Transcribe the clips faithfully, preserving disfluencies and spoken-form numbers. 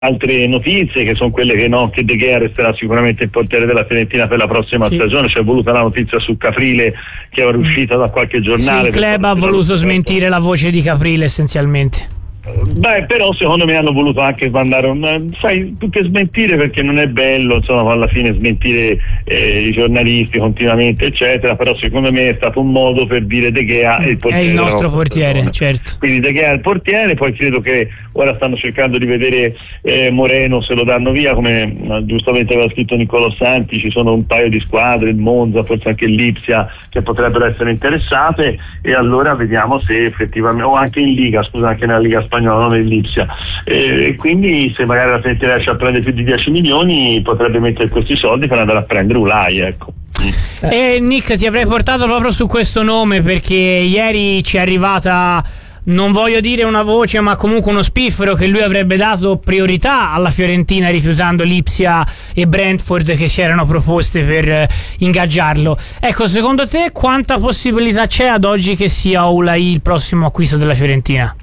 altre notizie che sono quelle che no, che De Gea resterà sicuramente il portiere della Fiorentina per la prossima sì. stagione. C'è voluta la notizia su Caprile che era uscita da qualche giornale. Sì, il club ha voluto smentire la voce di Caprile essenzialmente. Beh, però secondo me hanno voluto anche mandare un, sai, più che smentire, perché non è bello insomma alla fine smentire eh, i giornalisti continuamente eccetera, però secondo me è stato un modo per dire De Gea è il portiere, è il nostro portiere, certo. Quindi De Gea è il portiere. Poi credo che ora stanno cercando di vedere eh, Moreno se lo danno via, come giustamente aveva scritto Niccolò Santi. Ci sono un paio di squadre, il Monza, forse anche il Lipsia, che potrebbero essere interessate, e allora vediamo se effettivamente, o anche in Liga, scusa, anche nella Liga spagnola, non in Lipsia, e eh, quindi se magari la Fiorentina riesce a prendere più di dieci milioni potrebbe mettere questi soldi per andare a prendere Ulai, ecco. E Nick, ti avrei portato proprio su questo nome perché ieri ci è arrivata, non voglio dire una voce, ma comunque uno spiffero, che lui avrebbe dato priorità alla Fiorentina rifiutando Lipsia e Brentford che si erano proposte per ingaggiarlo. Ecco, secondo te quanta possibilità c'è ad oggi che sia Ulai il prossimo acquisto della Fiorentina?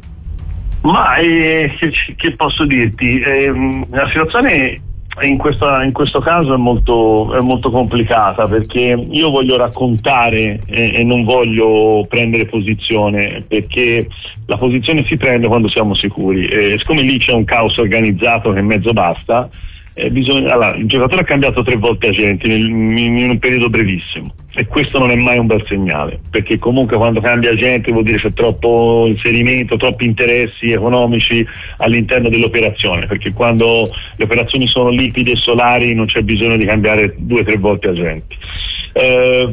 Ma eh, che, che posso dirti? Eh, la situazione in, questa, in questo caso è molto, è molto complicata, perché io voglio raccontare eh, e non voglio prendere posizione, perché la posizione si prende quando siamo sicuri. Eh, siccome lì c'è un caos organizzato che mezzo basta, eh, bisogna, allora, il giocatore ha cambiato tre volte agenti nel, in, in un periodo brevissimo, e questo non è mai un bel segnale, perché comunque quando cambia agente vuol dire c'è troppo inserimento, troppi interessi economici all'interno dell'operazione, perché quando le operazioni sono liquide e solari non c'è bisogno di cambiare due o tre volte agenti. Eh,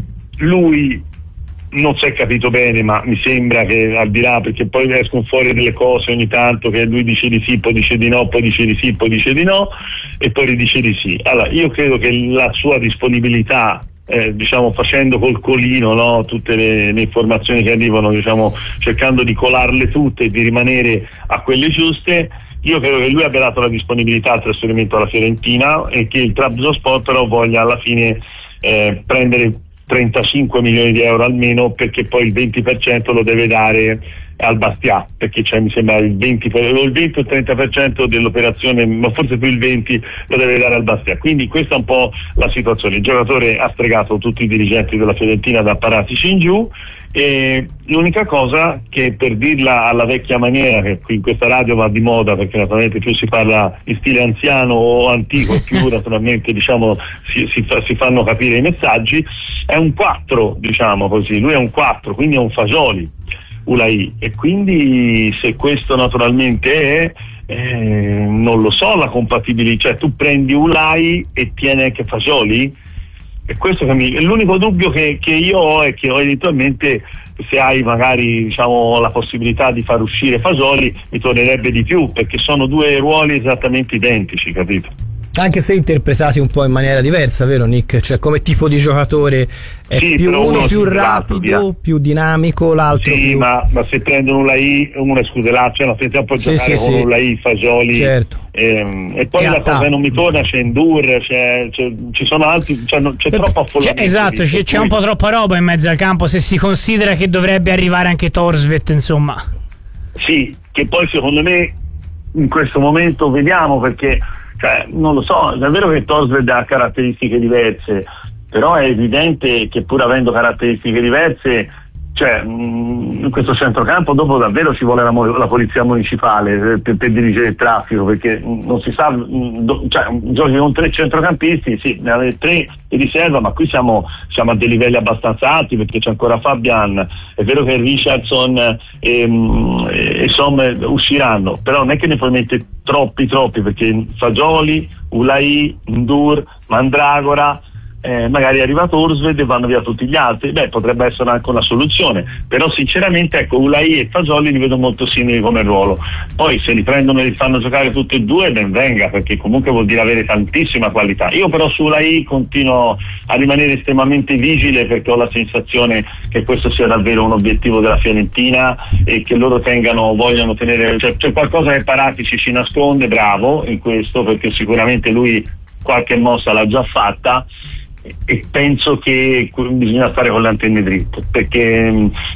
lui non si è capito bene, ma mi sembra che al di là, perché poi escono fuori delle cose ogni tanto che lui dice di sì, poi dice di no, poi dice di sì, poi dice di no e poi ridice di sì. Allora io credo che la sua disponibilità, eh, diciamo facendo col colino, no, tutte le, le informazioni che arrivano, diciamo cercando di colarle tutte e di rimanere a quelle giuste, io credo che lui abbia dato la disponibilità al trasferimento alla Fiorentina e che il Trabzonspor però voglia alla fine eh, prendere trentacinque milioni di euro almeno, perché poi il venti per cento lo deve dare al Bastia, perché c'è, mi sembra il venti, il venti o il trenta per cento dell'operazione, ma forse più il venti lo deve dare al Bastia. Quindi questa è un po' la situazione. Il giocatore ha stregato tutti i dirigenti della Fiorentina da paratici in giù, e l'unica cosa che, per dirla alla vecchia maniera, che qui in questa radio va di moda perché naturalmente più si parla in stile anziano o antico più naturalmente diciamo si, si, fa, si fanno capire i messaggi, è un quattro, diciamo così, lui è un quattro, quindi è un Fagioli Ulai, e quindi se questo naturalmente è eh, non lo so la compatibilità, cioè tu prendi Ulai e tieni anche Fagioli, e questo che mi, l'unico dubbio che, che io ho è che eventualmente se hai magari diciamo la possibilità di far uscire Fagioli mi tornerebbe di più, perché sono due ruoli esattamente identici, capito? Anche se interpretati un po' in maniera diversa, vero Nick? Cioè come tipo di giocatore è sì, più uno, uno più rapido, via. più dinamico, l'altro sì, più... ma, ma se prendono un Ulai, uno scusa là, cioè la Fiorentina può sì, giocare sì, con sì. Ulai, Fagioli, certo. ehm, e poi e la cosa che non mi torna, c'è Endur, c'è, c'è, ci sono altri, cioè, c'è Beh, troppo affollamento. C'è, esatto, c'è, c'è un po' troppa roba in mezzo al campo, se si considera che dovrebbe arrivare anche Thorstvedt, insomma. Sì, che poi secondo me in questo momento vediamo, perché cioè, non lo so, è vero che Thorstvedt ha caratteristiche diverse, però è evidente che pur avendo caratteristiche diverse, cioè mh, in questo centrocampo dopo davvero ci vuole la, la polizia municipale per, per dirigere il traffico, perché mh, non si sa, mh, do, cioè giochi con tre centrocampisti, sì, ne avete tre di riserva, ma qui siamo, siamo a dei livelli abbastanza alti, perché c'è ancora Fabian, è vero che Richardson e, mh, e Som usciranno, però non è che ne puoi mettere troppi troppi, perché Fagioli, Ulai, Ndur, Mandragora, Eh, magari arriva Thorstvedt e vanno via tutti gli altri, beh potrebbe essere anche una soluzione, però sinceramente ecco Ulai e Fagioli li vedo molto simili come ruolo. Poi se li prendono e li fanno giocare tutti e due ben venga, perché comunque vuol dire avere tantissima qualità. Io però su Ulai continuo a rimanere estremamente vigile, perché ho la sensazione che questo sia davvero un obiettivo della Fiorentina e che loro tengano, vogliano tenere, cioè, c'è qualcosa che Paratici ci nasconde, bravo in questo, perché sicuramente lui qualche mossa l'ha già fatta, e penso che bisogna stare con le antenne dritte, perché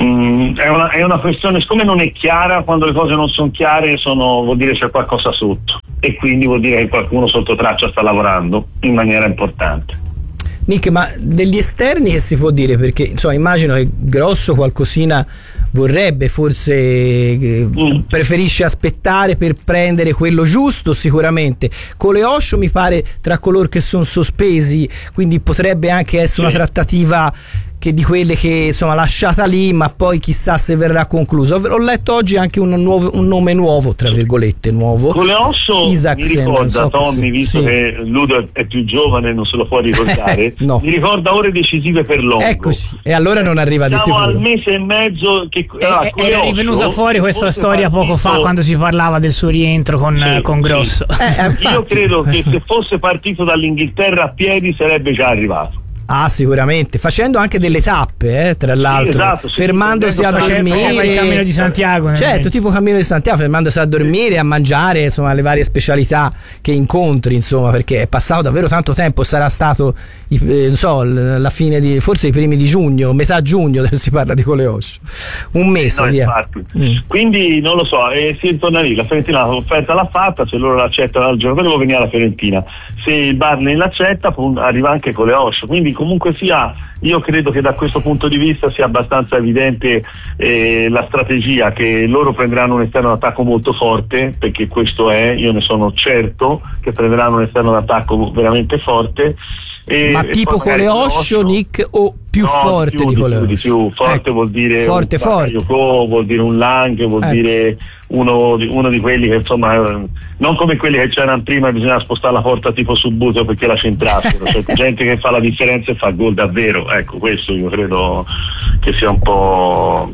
Mm, è, una, è una questione, siccome non è chiara, quando le cose non sono chiare sono, vuol dire c'è qualcosa sotto, e quindi vuol dire che qualcuno sotto traccia sta lavorando in maniera importante. Nick, ma degli esterni che si può dire? Perché insomma immagino che Grosso qualcosina vorrebbe, forse eh, mm. preferisce aspettare per prendere quello giusto sicuramente. Coleoscio mi pare tra coloro che sono sospesi, quindi potrebbe anche essere sì. una trattativa che di quelle che insomma lasciata lì, ma poi chissà se verrà conclusa. Ho letto oggi anche un, nuovo, un nome nuovo, tra virgolette nuovo. Coleosso mi ricorda, so Tommy, si, visto sì. che Ludo è più giovane, non se lo può ricordare, no. mi ricorda ore decisive per Longo. Eccoci, e allora non arriva di sicuro. Siamo al mese e mezzo che ah, è, era rivenuta fuori questa storia poco fa, quando si parlava del suo rientro con, sì, con Grosso. Sì. Eh, Io credo che se fosse partito dall'Inghilterra a piedi sarebbe già arrivato. Ah, sicuramente, facendo anche delle tappe, eh, tra l'altro, sì, esatto, sì, fermandosi a dormire, il Cammino di Santiago. Certo, tipo Cammino di Santiago, fermandosi a dormire, a mangiare, insomma, le varie specialità che incontri, insomma, perché è passato davvero tanto tempo, sarà stato, eh, non so, la fine di, forse i primi di giugno, metà giugno, si parla di Coleoscio, un mese, no, via. Mm. Quindi non lo so, eh, si ritorna lì, la Fiorentina l'offerta l'ha fatta, se loro l'accettano al giocatore può venire alla Fiorentina, se il Burnley l'accetta arriva anche Coleoscio, quindi comunque sia, io credo che da questo punto di vista sia abbastanza evidente eh, la strategia, che loro prenderanno un esterno d'attacco molto forte, perché questo è, io ne sono certo che prenderanno un esterno d'attacco veramente forte. E, ma e tipo Coleoscio, Nick, o più no, forte di, più, di Coleoscio? Di più, forte ecco. vuol dire forte, un forte. Bakayoko, vuol dire un Lang, vuol ecco. dire uno di, uno di quelli che insomma non come quelli che c'erano prima e bisognava spostare la porta tipo subito perché la centrassero, cioè gente che fa la differenza e fa gol davvero, ecco, questo io credo che sia un po'.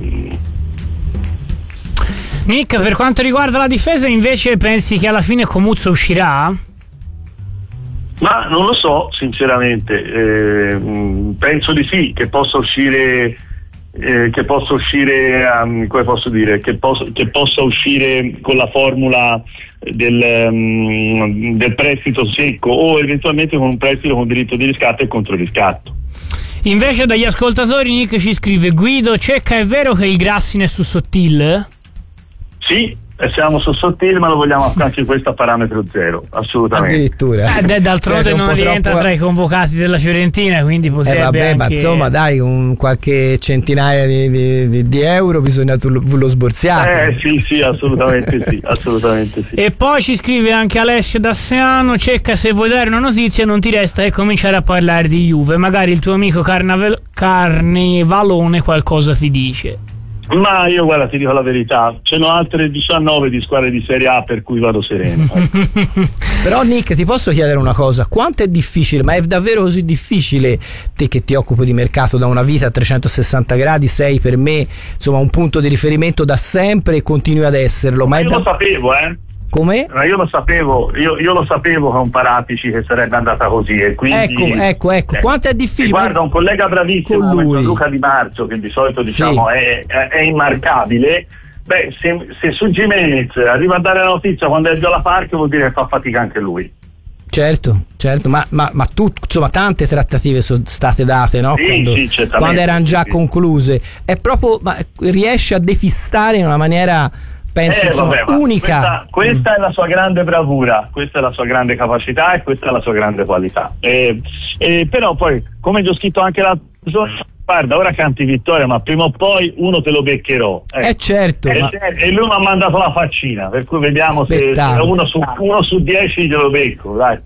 Nick, per quanto riguarda la difesa invece pensi che alla fine Comuzzo uscirà? Ma non lo so sinceramente, eh, penso di sì, che possa uscire eh, che possa uscire um, come posso dire che, posso, che possa uscire con la formula del, um, del prestito secco, o eventualmente con un prestito con diritto di riscatto e controriscatto. Invece dagli ascoltatori Nick ci scrive: Guido, Cecca, è vero che il Grassin è su Sottil? Sì, siamo su Sottile, ma lo vogliamo anche questo a parametro zero, assolutamente. Addirittura. Eh, d'altronde non rientra troppo tra i convocati della Fiorentina, quindi potrebbe eh vabbè, anche... ma insomma dai, un qualche centinaia di, di, di, di euro bisogna tu, lo sborziare. Eh sì, sì, assolutamente sì, assolutamente sì. E poi ci scrive anche Alessio Dassiano: Cecca, se vuoi dare una notizia non ti resta che cominciare a parlare di Juve, magari il tuo amico Carnaval- Carnevalone qualcosa ti dice. Ma io guarda, ti dico la verità, ce n'ho altre diciannove di squadre di Serie A per cui vado sereno. Però Nick, ti posso chiedere una cosa: quanto è difficile, ma è davvero così difficile, te che ti occupi di mercato da una vita a trecentosessanta gradi, sei per me insomma un punto di riferimento da sempre e continui ad esserlo, ma, ma è io da... lo sapevo, eh come? Ma io lo sapevo, io, io lo sapevo con Paratici che sarebbe andata così, e quindi ecco, ecco, ecco, eh, quanto è difficile. Guarda, un collega bravissimo come Luca Di Marzio, che di solito diciamo sì. è, è, è immarcabile. Beh, se, se su Gimenez arriva a dare la notizia quando è già alla Park, vuol dire che fa fatica anche lui. Certo, certo, ma, ma, ma tu, insomma, tante trattative sono state date, no? Sì, quando, sì, quando erano già sì. concluse. È proprio, ma riesce a depistare in una maniera, penso, eh, insomma, vabbè, unica. Questa, questa è la sua grande bravura, questa è la sua grande capacità e questa è la sua grande qualità. Eh, eh, però poi, come ti ho scritto anche l'altro giorno, guarda, ora canti vittoria, ma prima o poi uno te lo beccherò. Eh, eh certo. E, ma... e lui mi ha mandato la faccina, per cui vediamo se, se uno, su, uno su dieci glielo becco, dai.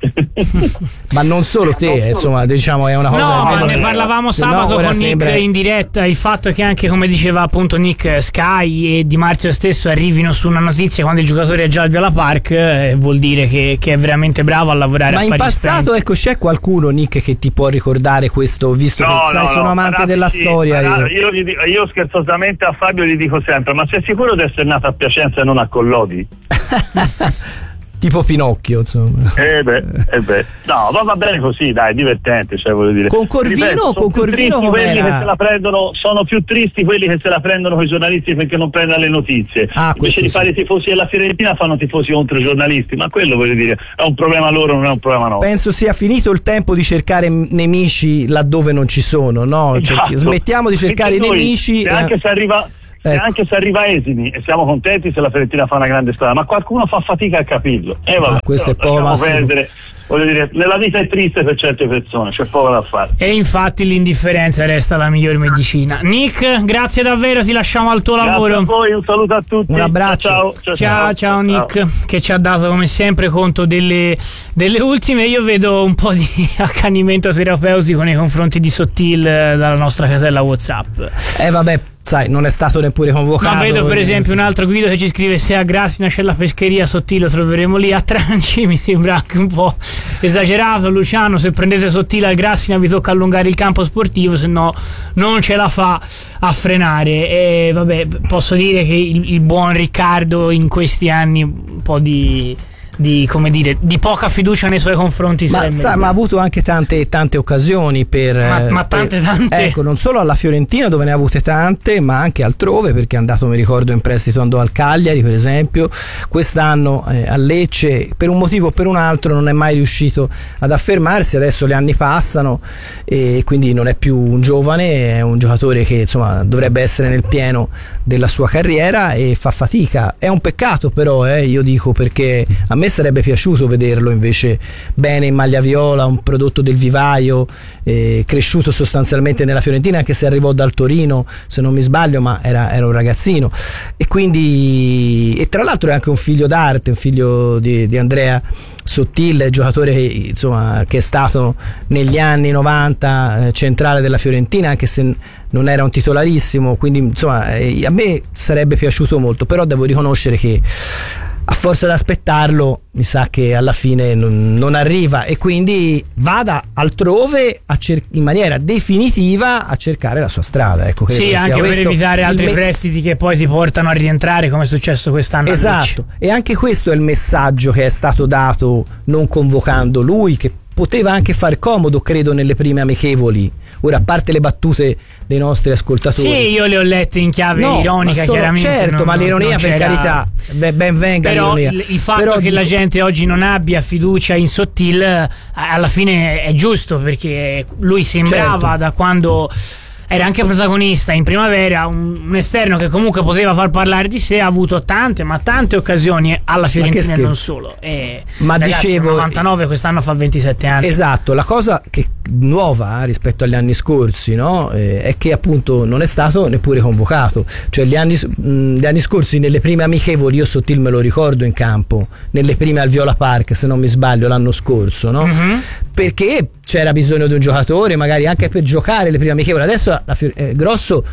Ma non solo te, eh, insomma, diciamo è una cosa. No, ma ne parlavamo sabato no, con sembra... Nick in diretta. Il fatto che anche, come diceva appunto Nick, Sky e Di Marzio stesso arrivino su una notizia quando il giocatore è già al Viola Park, eh, vuol dire che, che è veramente bravo a lavorare. Ma a in passato, spenti. Ecco, c'è qualcuno, Nick, che ti può ricordare questo, visto no, che sai, no, sono no, amante della sì, storia. Io. Io, gli, io scherzosamente a Fabio gli dico sempre: ma sei sicuro di essere nato a Piacenza e non a Collodi? tipo Pinocchio, insomma. Eh beh, eh beh. No, va, va bene così, dai, divertente, cioè voglio dire. Con Corvino, Ripeto, con Corvino quelli com'era? che se la prendono, sono più tristi quelli che se la prendono con i giornalisti perché non prendono le notizie. Ah, invece di sì. fare i tifosi della Fiorentina fanno tifosi contro i giornalisti, ma quello voglio dire è un problema loro, non è un problema nostro. Penso sia finito il tempo di cercare nemici laddove non ci sono, no? Esatto. Cioè, smettiamo di cercare i Perché noi, nemici. se anche eh, se arriva se ecco. anche se arriva esimi e siamo contenti se la Fiorentina fa una grande strada, ma qualcuno fa fatica a capirlo. Eh, vabbè, Ah, questo è però poco, lasciamo Massimo. perdere. Voglio dire, la vita è triste per certe persone, c'è poco da fare. E infatti l'indifferenza resta la miglior medicina. Nick, grazie davvero, ti lasciamo al tuo Grazie lavoro. a voi, un saluto a tutti. Un abbraccio. Ciao, ciao, Ciao, ciao Nick, che ci ha dato come sempre conto delle, delle ultime. Io vedo un po' di accanimento terapeutico nei confronti di Sottil eh, dalla nostra casella WhatsApp. Eh vabbè, sai, non è stato neppure convocato. Ma vedo per eh, esempio un altro Guido che ci scrive: se a Grassina c'è la pescheria, Sottile lo troveremo lì. A Tranci mi sembra anche un po' esagerato. Luciano, se prendete Sottile al Grassina vi tocca allungare il campo sportivo, se no non ce la fa a frenare. E vabbè, posso dire che il, il buon Riccardo in questi anni un po' di di come dire di poca fiducia nei suoi confronti, ma, sa, ma ha avuto anche tante tante occasioni per ma, ma tante per, tante ecco, non solo alla Fiorentina dove ne ha avute tante, ma anche altrove, perché è andato, mi ricordo, in prestito, andò al Cagliari per esempio, quest'anno eh, a Lecce, per un motivo o per un altro non è mai riuscito ad affermarsi. Adesso gli anni passano e quindi non è più un giovane, è un giocatore che insomma dovrebbe essere nel pieno della sua carriera e fa fatica. È un peccato però, eh, io dico, perché a me sarebbe piaciuto vederlo invece bene in maglia viola, un prodotto del vivaio, eh, cresciuto sostanzialmente nella Fiorentina, anche se arrivò dal Torino se non mi sbaglio, ma era, era un ragazzino, e quindi, e tra l'altro è anche un figlio d'arte, un figlio di, di Andrea Sottil, giocatore che, insomma, che è stato negli anni novanta eh, centrale della Fiorentina, anche se non era un titolarissimo, quindi insomma eh, a me sarebbe piaciuto molto, però devo riconoscere che a forza di aspettarlo mi sa che alla fine non, non arriva, e quindi vada altrove a cer- in maniera definitiva a cercare la sua strada, ecco, credo sì, che anche sia per evitare altri me- prestiti che poi ti portano a rientrare, come è successo quest'anno. esatto, e anche questo è il messaggio che è stato dato non convocando lui, che poteva anche far comodo, credo, nelle prime amichevoli. Ora, a parte le battute dei nostri ascoltatori, sì, io le ho lette in chiave no, ironica, solo, chiaramente. certo, non, ma l'ironia, non per c'era... carità, beh, ben venga però l'ironia. il, il fatto però che dico... la gente oggi non abbia fiducia in Sottil alla fine è giusto, perché lui sembrava, certo, da quando era anche protagonista in primavera, un, un esterno che comunque poteva far parlare di sé. Ha avuto tante ma tante occasioni alla Fiorentina e non solo, e, ma ragazzi, dicevo, novantanove, quest'anno fa ventisette anni. Esatto, la cosa che nuova rispetto agli anni scorsi, no? eh, è che appunto non è stato neppure convocato, cioè gli anni, mh, gli anni scorsi nelle prime amichevoli, io Sottil me lo ricordo in campo, nelle prime al Viola Park se non mi sbaglio l'anno scorso, no? Mm-hmm. Perché c'era bisogno di un giocatore magari anche per giocare le prime amichevoli. Adesso la, eh, Grosso,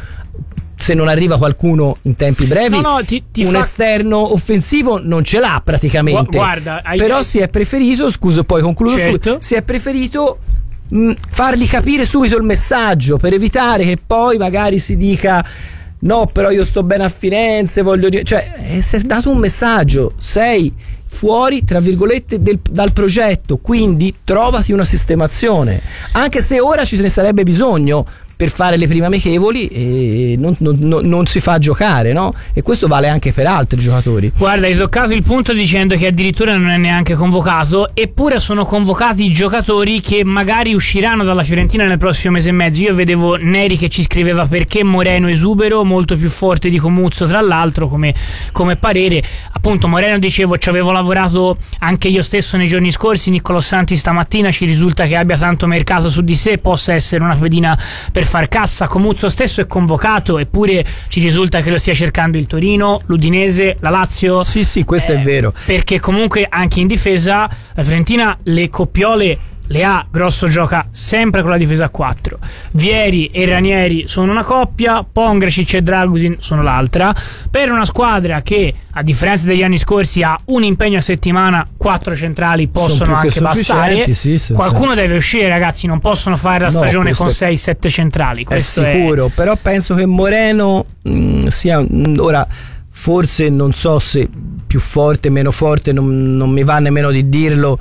se non arriva qualcuno in tempi brevi, no, no, ti, ti un fa... esterno offensivo non ce l'ha praticamente. Guarda, hai... però si è preferito, scuso, poi concludo, certo, su, si è preferito mh, fargli capire subito il messaggio, per evitare che poi magari si dica no, però io sto bene a Firenze, voglio dire, cioè eh, si è dato un messaggio: sei fuori, tra virgolette, del, dal progetto, quindi trovati una sistemazione, anche se ora ci ne sarebbe bisogno per fare le prime amichevoli, e non, non, non, non si fa giocare, no? E questo vale anche per altri giocatori. Guarda, hai toccato il punto dicendo che addirittura non è neanche convocato, eppure sono convocati i giocatori che magari usciranno dalla Fiorentina nel prossimo mese e mezzo. Io vedevo Neri che ci scriveva perché Moreno esubero, molto più forte di Comuzzo tra l'altro come, come parere. Appunto Moreno, dicevo, ci avevo lavorato anche io stesso nei giorni scorsi. Niccolò Santi stamattina ci risulta che abbia tanto mercato su di sé, possa essere una pedina per far cassa. Comuzzo stesso è convocato, eppure ci risulta che lo stia cercando il Torino, l'Udinese, la Lazio. Sì, sì, questo eh, è vero. Perché comunque anche in difesa la Fiorentina le coppiole le ha. Grosso gioca sempre con la difesa a quattro. Vieri e Ranieri sono una coppia, Pongracic e Dragusin sono l'altra. Per una squadra che, a differenza degli anni scorsi, ha un impegno a settimana, quattro centrali possono anche bastare. Sì, sì, qualcuno sì. deve uscire, ragazzi, non possono fare la stagione no, con sei sette centrali, questo è sicuro, è... però penso che Moreno mh, sia mh, ora forse, non so se più forte, meno forte, non, non mi va nemmeno di dirlo,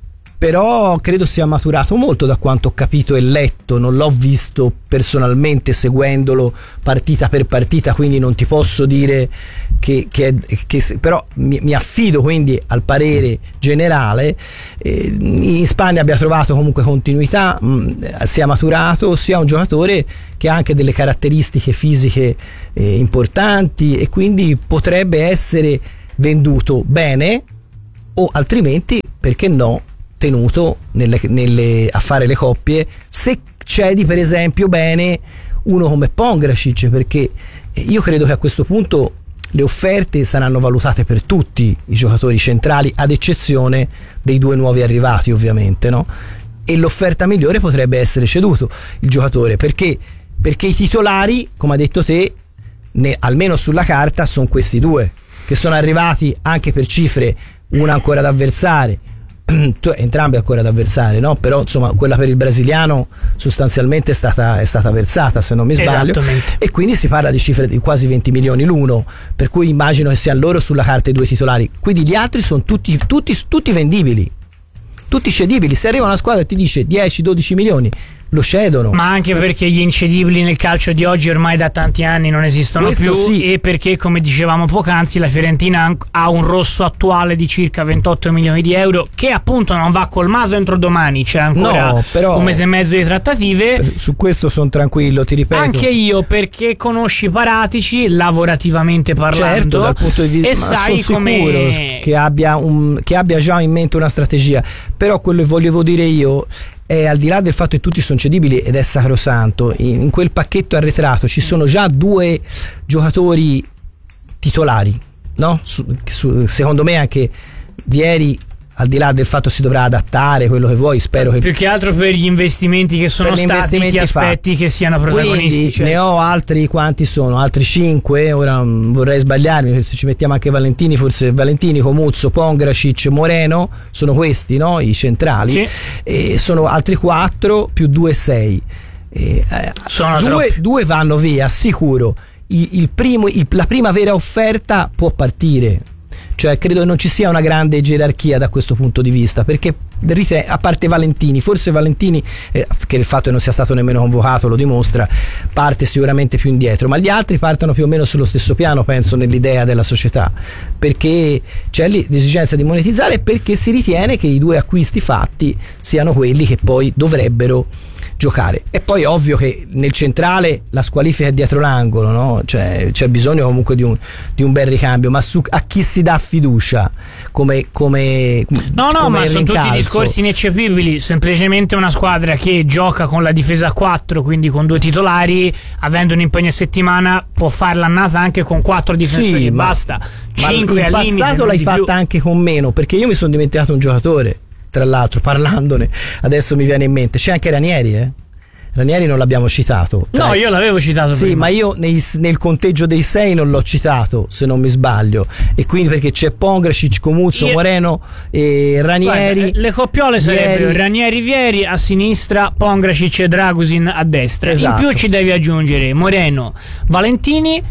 però credo sia maturato molto da quanto ho capito e letto. Non l'ho visto personalmente seguendolo partita per partita, quindi non ti posso dire che, che, che però mi, mi affido quindi al parere generale. Eh, in Spagna abbia trovato comunque continuità, mh, sia maturato, sia un giocatore che ha anche delle caratteristiche fisiche eh, importanti, e quindi potrebbe essere venduto bene, o altrimenti, perché no, tenuto nelle, nelle, a fare le coppie, se cedi per esempio bene uno come Pongracic, perché io credo che a questo punto le offerte saranno valutate per tutti i giocatori centrali, ad eccezione dei due nuovi arrivati ovviamente, no? E l'offerta migliore potrebbe essere ceduto il giocatore, perché perché i titolari, come ha detto te, ne, almeno sulla carta sono questi due, che sono arrivati anche per cifre, una ancora da versare, entrambe ancora da versare, no? Però insomma quella per il brasiliano sostanzialmente è stata, è stata versata, se non mi sbaglio, e quindi si parla di cifre di quasi venti milioni l'uno, per cui immagino che siano loro sulla carta i due titolari, quindi gli altri sono tutti, tutti, tutti vendibili, tutti cedibili. Se arriva una squadra e ti dice dieci dodici milioni, lo cedono. Ma anche perché gli incedibili nel calcio di oggi ormai da tanti anni non esistono Questo più, sì. E perché, come dicevamo poc'anzi, la Fiorentina ha un rosso attuale di circa ventotto milioni di euro, che appunto non va colmato entro domani, c'è ancora no, però, un mese e mezzo di trattative. Su questo sono tranquillo, ti ripeto. Anche io, perché conosci Paratici lavorativamente parlando, certo, dal punto di vista, e ma sai sono come sicuro che abbia, un, che abbia già in mente una strategia. Però quello che volevo dire io è, al di là del fatto che tutti sono cedibili ed è sacrosanto, in, in quel pacchetto arretrato ci sono già due giocatori titolari, no? Su, su, secondo me anche Vieri, al di là del fatto si dovrà adattare, quello che vuoi, spero che più che altro per gli investimenti che sono stati, ti aspetti che siano protagonisti. Quindi, cioè. Ne ho altri, quanti sono? Altri cinque, ora mh, vorrei sbagliarmi, se ci mettiamo anche Valentini, forse Valentini, Comuzzo, Pongracic, Moreno, sono questi, no? I centrali, sì. E sono altri quattro più due sei. E, eh, sono due, due vanno via sicuro. Il, il primo, il, la prima vera offerta può partire. Cioè credo che non ci sia una grande gerarchia da questo punto di vista, perché a parte Valentini, forse Valentini, eh, che il fatto che non sia stato nemmeno convocato lo dimostra, parte sicuramente più indietro, ma gli altri partono più o meno sullo stesso piano, penso, nell'idea della società, perché c'è l'esigenza di monetizzare, perché si ritiene che i due acquisti fatti siano quelli che poi dovrebbero giocare. E poi ovvio che nel centrale la squalifica è dietro l'angolo, no? Cioè, c'è bisogno comunque di un, di un bel ricambio, ma su, a chi si dà fiducia come, come no no come ma sono rincalzo. Tutti discorsi ineccepibili. Semplicemente una squadra che gioca con la difesa a quattro, quindi con due titolari, avendo un impegno a settimana, può fare l'annata anche con quattro difensori, sì, e ma, basta. Ma cinque in al limite, passato l'hai fatta più. Anche con meno, perché io mi sono dimenticato un giocatore, tra l'altro, parlandone adesso mi viene in mente, c'è anche Ranieri, eh Ranieri non l'abbiamo citato. No, cioè, io l'avevo citato sì, prima. ma io nei, nel conteggio dei sei non l'ho citato, se non mi sbaglio. E quindi perché c'è Pongracic, Comuzzo, io... Moreno e Ranieri. Guarda, le coppiole sarebbero Ranieri, Vieri a sinistra, Pongracic e Dragusin a destra. Esatto. In più ci devi aggiungere Moreno, Valentini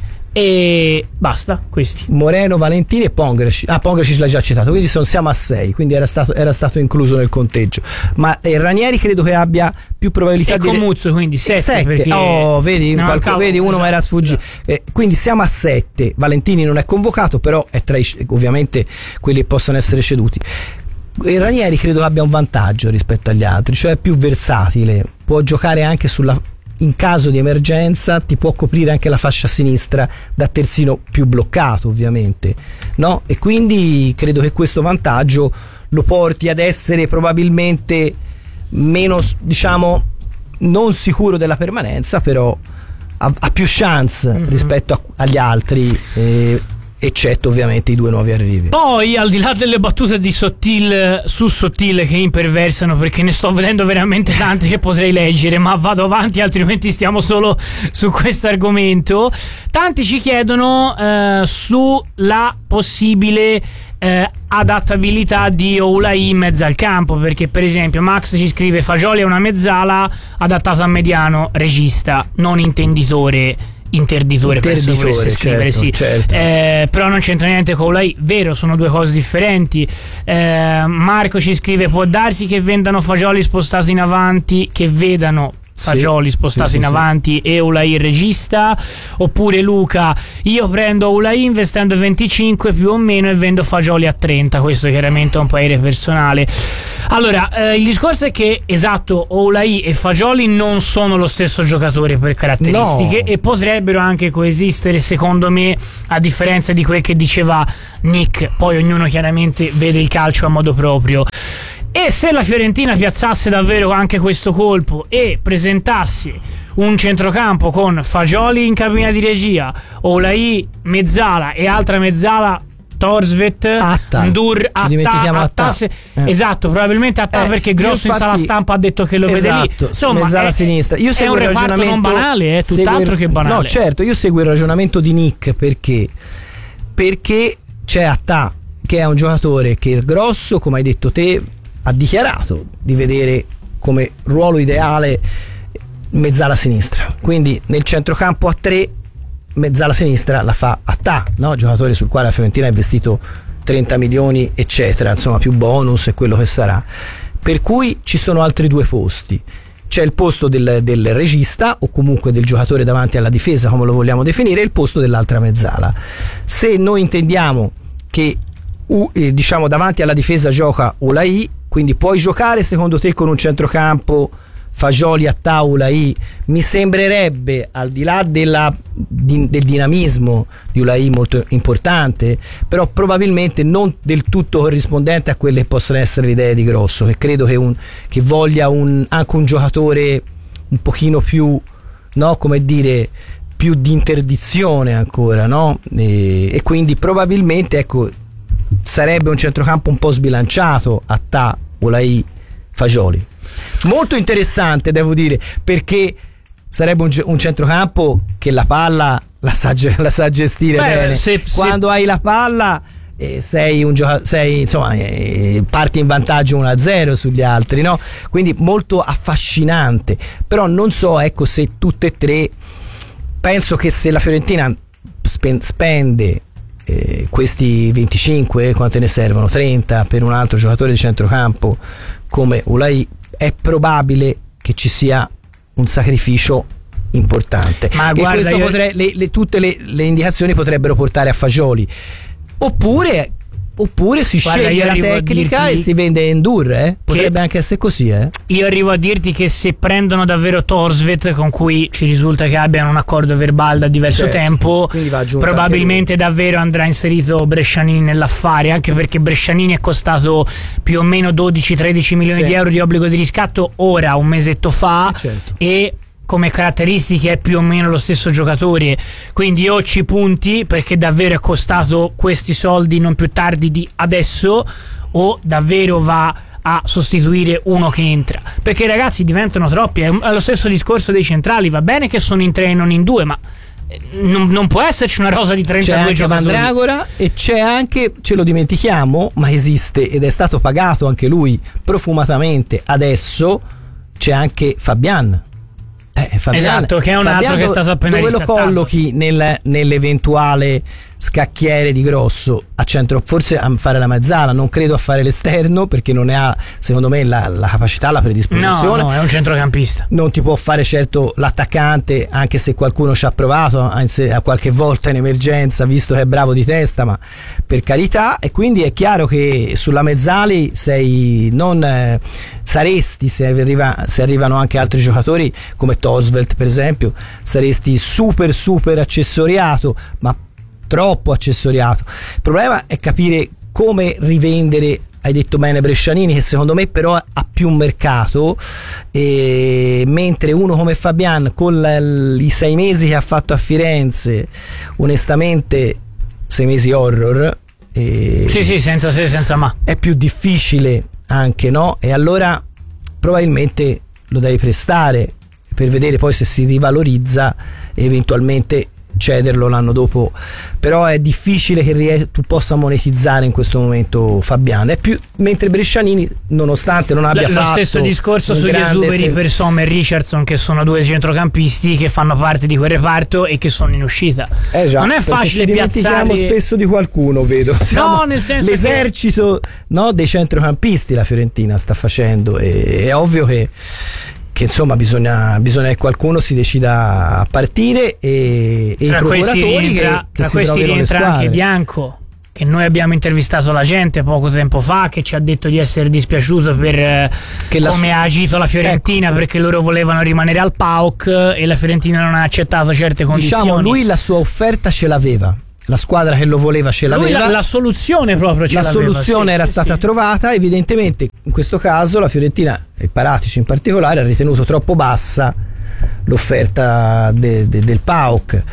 e basta, questi. Moreno, Valentini e Pongracic. Ah, Pongracic l'ha già citato, quindi sono, siamo a sei, quindi era stato, era stato incluso nel conteggio. Ma eh, Ranieri credo che abbia più probabilità e di Comuzzo, quindi sette. Oh, vedi, qualco, vedi uno esatto, ma era sfuggito. Esatto. Eh, quindi siamo a sette. Valentini non è convocato, però è tra i, ovviamente quelli che possono essere ceduti. E Ranieri credo che abbia un vantaggio rispetto agli altri, cioè è più versatile, può giocare anche sulla, in caso di emergenza ti può coprire anche la fascia sinistra da terzino più bloccato, ovviamente, no? E quindi credo che questo vantaggio lo porti ad essere probabilmente meno, diciamo, non sicuro della permanenza, però ha, ha più chance mm-hmm. rispetto a, agli altri, eh, eccetto ovviamente i due nuovi arrivi. Poi, al di là delle battute di Sottil su Sottil che imperversano, perché ne sto vedendo veramente tante che potrei leggere, ma vado avanti altrimenti stiamo solo su questo argomento. Tanti ci chiedono eh, sulla possibile eh, adattabilità di Oulai in mezzo al campo, perché per esempio Max ci scrive: Fagioli è una mezzala adattata a mediano, regista, non intenditore. interditore, interditore penso scrivere, certo, sì. certo. Eh, però non c'entra niente con Oulai, vero, sono due cose differenti. eh, Marco ci scrive: può darsi che vendano fagioli spostati in avanti, che vedano fagioli sì, spostati sì, in sì, avanti sì. E Oulai il regista. Oppure Luca: io prendo Oulai investendo venticinque più o meno e vendo fagioli a trenta. Questo chiaramente è un parere personale. Allora, eh, il discorso è che, esatto, Oulai e Fagioli non sono lo stesso giocatore per caratteristiche, no. E potrebbero anche coesistere, secondo me, a differenza di quel che diceva Nick. Poi ognuno chiaramente vede il calcio a modo proprio. E se la Fiorentina piazzasse davvero anche questo colpo e presentasse un centrocampo con Fagioli in cabina di regia, Oulai, mezzala e altra mezzala, Thorstvedt, Atta. Ndur, Atta, Atta, Atta. Se, eh. esatto, probabilmente Atta, eh, perché Grosso infatti, in sala stampa ha detto che lo esatto, vede lì. Insomma, mezzala è, sinistra. Io è un reparto non banale, è tutt'altro che banale. No, certo, io seguo il ragionamento di Nick perché perché c'è Atta, che è un giocatore che il Grosso, come hai detto te, ha dichiarato di vedere come ruolo ideale mezzala sinistra. Quindi nel centrocampo a tre, mezzala sinistra la fa Atta, no? Giocatore sul quale la Fiorentina ha investito trenta milioni eccetera, insomma, più bonus e quello che sarà. Per cui ci sono altri due posti. C'è il posto del, del regista o comunque del giocatore davanti alla difesa, come lo vogliamo definire, e il posto dell'altra mezzala. Se noi intendiamo che uh, eh, diciamo davanti alla difesa gioca Oulai, quindi puoi giocare secondo te con un centrocampo Fagioli, Atta, Oulai? Mi sembrerebbe, al di là della, di, del dinamismo di Oulai molto importante, però probabilmente non del tutto corrispondente a quelle che possono essere le idee di Grosso, che credo che, un, che voglia un, anche un giocatore un pochino più, no, come dire, più di interdizione ancora, no? E, e quindi probabilmente, ecco, sarebbe un centrocampo un po' sbilanciato, Atta, Oulai, Fagioli. Molto interessante, devo dire, perché sarebbe un, un centrocampo che la palla la sa, la sa gestire. Beh, bene. Se, Quando se... hai la palla eh, sei un gioca- sei, insomma, eh, parti in vantaggio uno a zero sugli altri, no? Quindi molto affascinante. Però non so, ecco, se tutte e tre, penso che se la Fiorentina spen- spende Eh, questi venticinque, quante ne servono? trenta per un altro giocatore di centrocampo come Oulai, è probabile che ci sia un sacrificio importante. Ma e guarda, questo io... potre- le, le, tutte le, le indicazioni potrebbero portare a Fagioli, oppure oppure si Guarda, sceglie la tecnica dirti... e si vende Ndur, eh? Potrebbe anche essere così, eh? Io arrivo a dirti che se prendono davvero Thorstvedt, con cui ci risulta che abbiano un accordo verbale da diverso certo. tempo, probabilmente davvero andrà inserito Brescianini nell'affare, anche perché Brescianini è costato più o meno dodici tredici milioni sì. di euro di obbligo di riscatto ora, un mesetto fa, certo. e come caratteristiche è più o meno lo stesso giocatore, quindi o ci punti perché davvero è costato questi soldi non più tardi di adesso, o davvero va a sostituire uno che entra, perché ragazzi diventano troppi. È lo stesso discorso dei centrali, va bene che sono in tre e non in due, ma non, non può esserci una rosa di trentadue giocatori. C'è anche Mandragora e c'è anche, ce lo dimentichiamo, ma esiste ed è stato pagato anche lui profumatamente adesso, c'è anche Fabian. Eh, Fabian, esatto, che è un Fabian, altro che è stato appena dove riscattato. Lo collochi nel, nell'eventuale scacchiere di Grosso a centro, forse a fare la mezzala, non credo a fare l'esterno perché non ne ha, secondo me, la, la capacità, la predisposizione. No, no, è un centrocampista. Non ti può fare certo l'attaccante, anche se qualcuno ci ha provato a, a qualche volta in emergenza, visto che è bravo di testa, ma per carità. E quindi è chiaro che sulla mezzali sei non eh, saresti, se, arriva, se arrivano anche altri giocatori come Thorstvedt per esempio, saresti super super accessoriato, ma troppo accessoriato. Il problema è capire come rivendere, hai detto bene Brescianini, che secondo me però ha più mercato, e mentre uno come Fabian con la, i sei mesi che ha fatto a Firenze, onestamente sei mesi horror, e sì sì, senza se senza ma, è più difficile anche, no? E allora probabilmente lo devi prestare per vedere poi se si rivalorizza e eventualmente cederlo l'anno dopo, però è difficile che ries- tu possa monetizzare in questo momento Fabiano. È più, mentre Brescianini, nonostante non abbia L- fatto lo stesso discorso sugli esuberi se- per Sommer e Richardson, che sono due centrocampisti che fanno parte di quel reparto e che sono in uscita. Eh già, non è perché facile ci dimentichiamo piazzare spesso di qualcuno, vedo. Siamo no, nel senso l'esercito che... no, dei centrocampisti la Fiorentina sta facendo, e è ovvio che che insomma bisogna, bisogna che qualcuno si decida a partire, e, e i procuratori che, tra, che tra si questi rientra anche Bianco, che noi abbiamo intervistato la gente poco tempo fa, che ci ha detto di essere dispiaciuto per che come la... ha agito la Fiorentina, ecco, perché loro volevano rimanere al P A O K e la Fiorentina non ha accettato certe condizioni. Diciamo, lui la sua offerta ce l'aveva, la squadra che lo voleva ce l'aveva, la, la soluzione proprio ce la l'aveva, soluzione sì, era sì, stata sì. trovata. Evidentemente in questo caso la Fiorentina, e Paratici in particolare, ha ritenuto troppo bassa l'offerta de, de, del P A O K,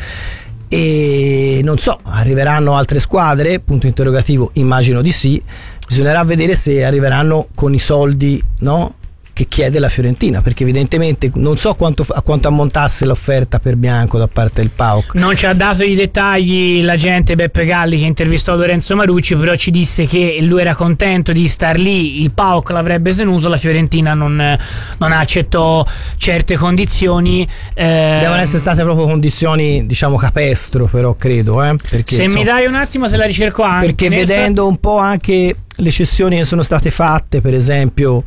e non so, arriveranno altre squadre, punto interrogativo, immagino di sì. Bisognerà vedere se arriveranno con i soldi, no, che chiede la Fiorentina, perché evidentemente non so quanto, a quanto ammontasse l'offerta per Bianco da parte del P A O K. Non ci ha dato i dettagli l'agente Beppe Galli che intervistò Lorenzo Marucci, però ci disse che lui era contento di star lì, il P A O K l'avrebbe tenuto, la Fiorentina non, non accettò certe condizioni. Eh, devono essere state proprio condizioni, diciamo, capestro, però credo, eh, perché, se insomma, mi dai un attimo, se la ricerco anche, perché vedendo un po' anche le cessioni che sono state fatte, per esempio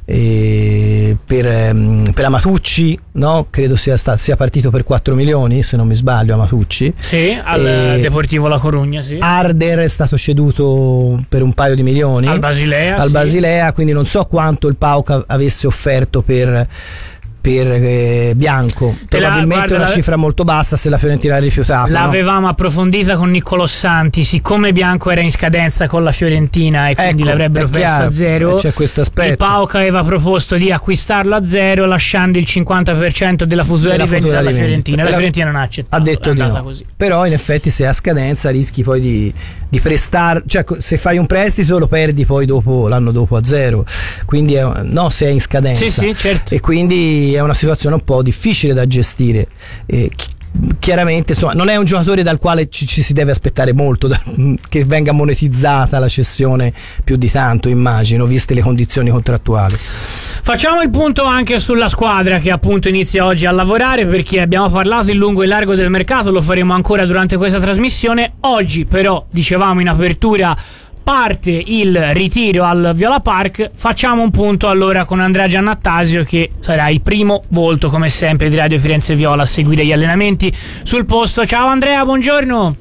E per, per Amatucci, no? Credo sia, stato, sia partito per quattro milioni, se non mi sbaglio, Amatucci. Sì, al e Deportivo La Corugna, sì. Arder è stato ceduto per un paio di milioni al Basilea, al sì. Basilea, quindi non so quanto il P A O K avesse offerto per per eh, Bianco, Te probabilmente la, guarda, una la, cifra molto bassa se la Fiorentina ha rifiutato. L'avevamo no? approfondita con Niccolò Santi, siccome Bianco era in scadenza con la Fiorentina e quindi ecco, l'avrebbero perso a zero, c'è questo aspetto. Il P A O K aveva proposto di acquistarlo a zero lasciando il cinquanta per cento della futura della rivendita alla Fiorentina. La la Fiorentina non ha accettato, ha detto di no. Così. Però in effetti se è a scadenza rischi poi di, di prestare, cioè se fai un prestito lo perdi poi dopo, l'anno dopo a zero, quindi è, no, se è in scadenza, sì, sì, certo. E quindi è una situazione un po' difficile da gestire. E chiaramente, insomma, non è un giocatore dal quale ci, ci si deve aspettare molto da, che venga monetizzata la cessione più di tanto, immagino, viste le condizioni contrattuali. Facciamo il punto anche sulla squadra che appunto inizia oggi a lavorare, perché abbiamo parlato in lungo e largo del mercato, lo faremo ancora durante questa trasmissione. Oggi però, dicevamo in apertura, parte il ritiro al Viola Park. Facciamo un punto allora con Andrea Giannattasio, che sarà il primo volto come sempre di Radio Firenze Viola a seguire gli allenamenti sul posto. Ciao Andrea, buongiorno.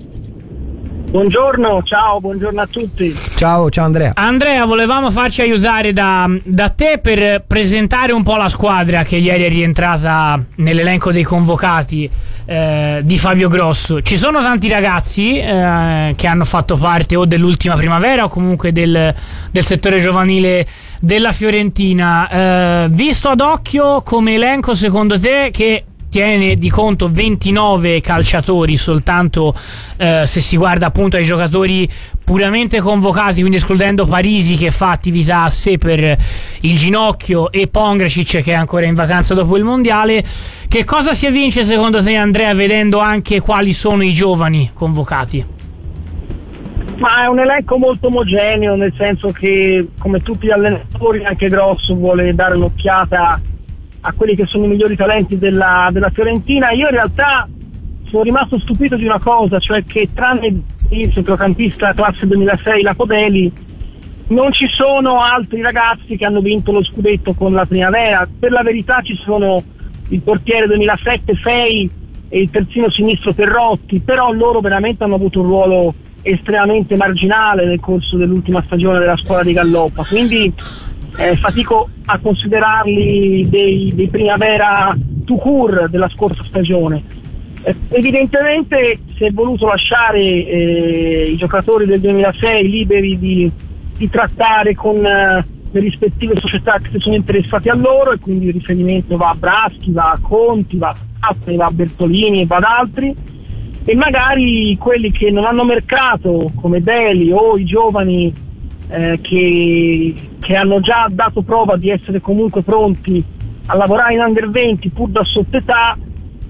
Buongiorno, ciao, buongiorno a tutti. Ciao, ciao Andrea. Andrea, volevamo farci aiutare da, da te per presentare un po' la squadra che ieri è rientrata nell'elenco dei convocati eh, di Fabio Grosso. Ci sono tanti ragazzi eh, che hanno fatto parte o dell'ultima primavera o comunque del, del settore giovanile della Fiorentina. Eh, visto ad occhio come elenco, secondo te, che tiene di conto ventinove calciatori soltanto eh, se si guarda appunto ai giocatori puramente convocati, quindi escludendo Parisi che fa attività a sé per il ginocchio e Pongracic che è ancora in vacanza dopo il mondiale, che cosa si evince secondo te, Andrea, vedendo anche quali sono i giovani convocati? Ma è un elenco molto omogeneo, nel senso che come tutti gli allenatori anche Grosso vuole dare un'occhiata a quelli che sono i migliori talenti della, della Fiorentina. Io in realtà sono rimasto stupito di una cosa, cioè che tranne il centrocampista classe duemilasei Lapodeli non ci sono altri ragazzi che hanno vinto lo scudetto con la primavera. Per la verità ci sono il portiere duemilasette Fei e il terzino sinistro Perrotti, però loro veramente hanno avuto un ruolo estremamente marginale nel corso dell'ultima stagione della squadra di Galloppa, quindi Eh, fatico a considerarli dei, dei primavera tout court della scorsa stagione. Eh, evidentemente si è voluto lasciare eh, i giocatori del duemilasei liberi di, di trattare con eh, le rispettive società che si sono interessate a loro, e quindi il riferimento va a Braschi, va a Conti, va a Staffani, va a Bertolini e va ad altri, e magari quelli che non hanno mercato come Deli o i giovani Eh, che, che hanno già dato prova di essere comunque pronti a lavorare in under venti pur da sottoetà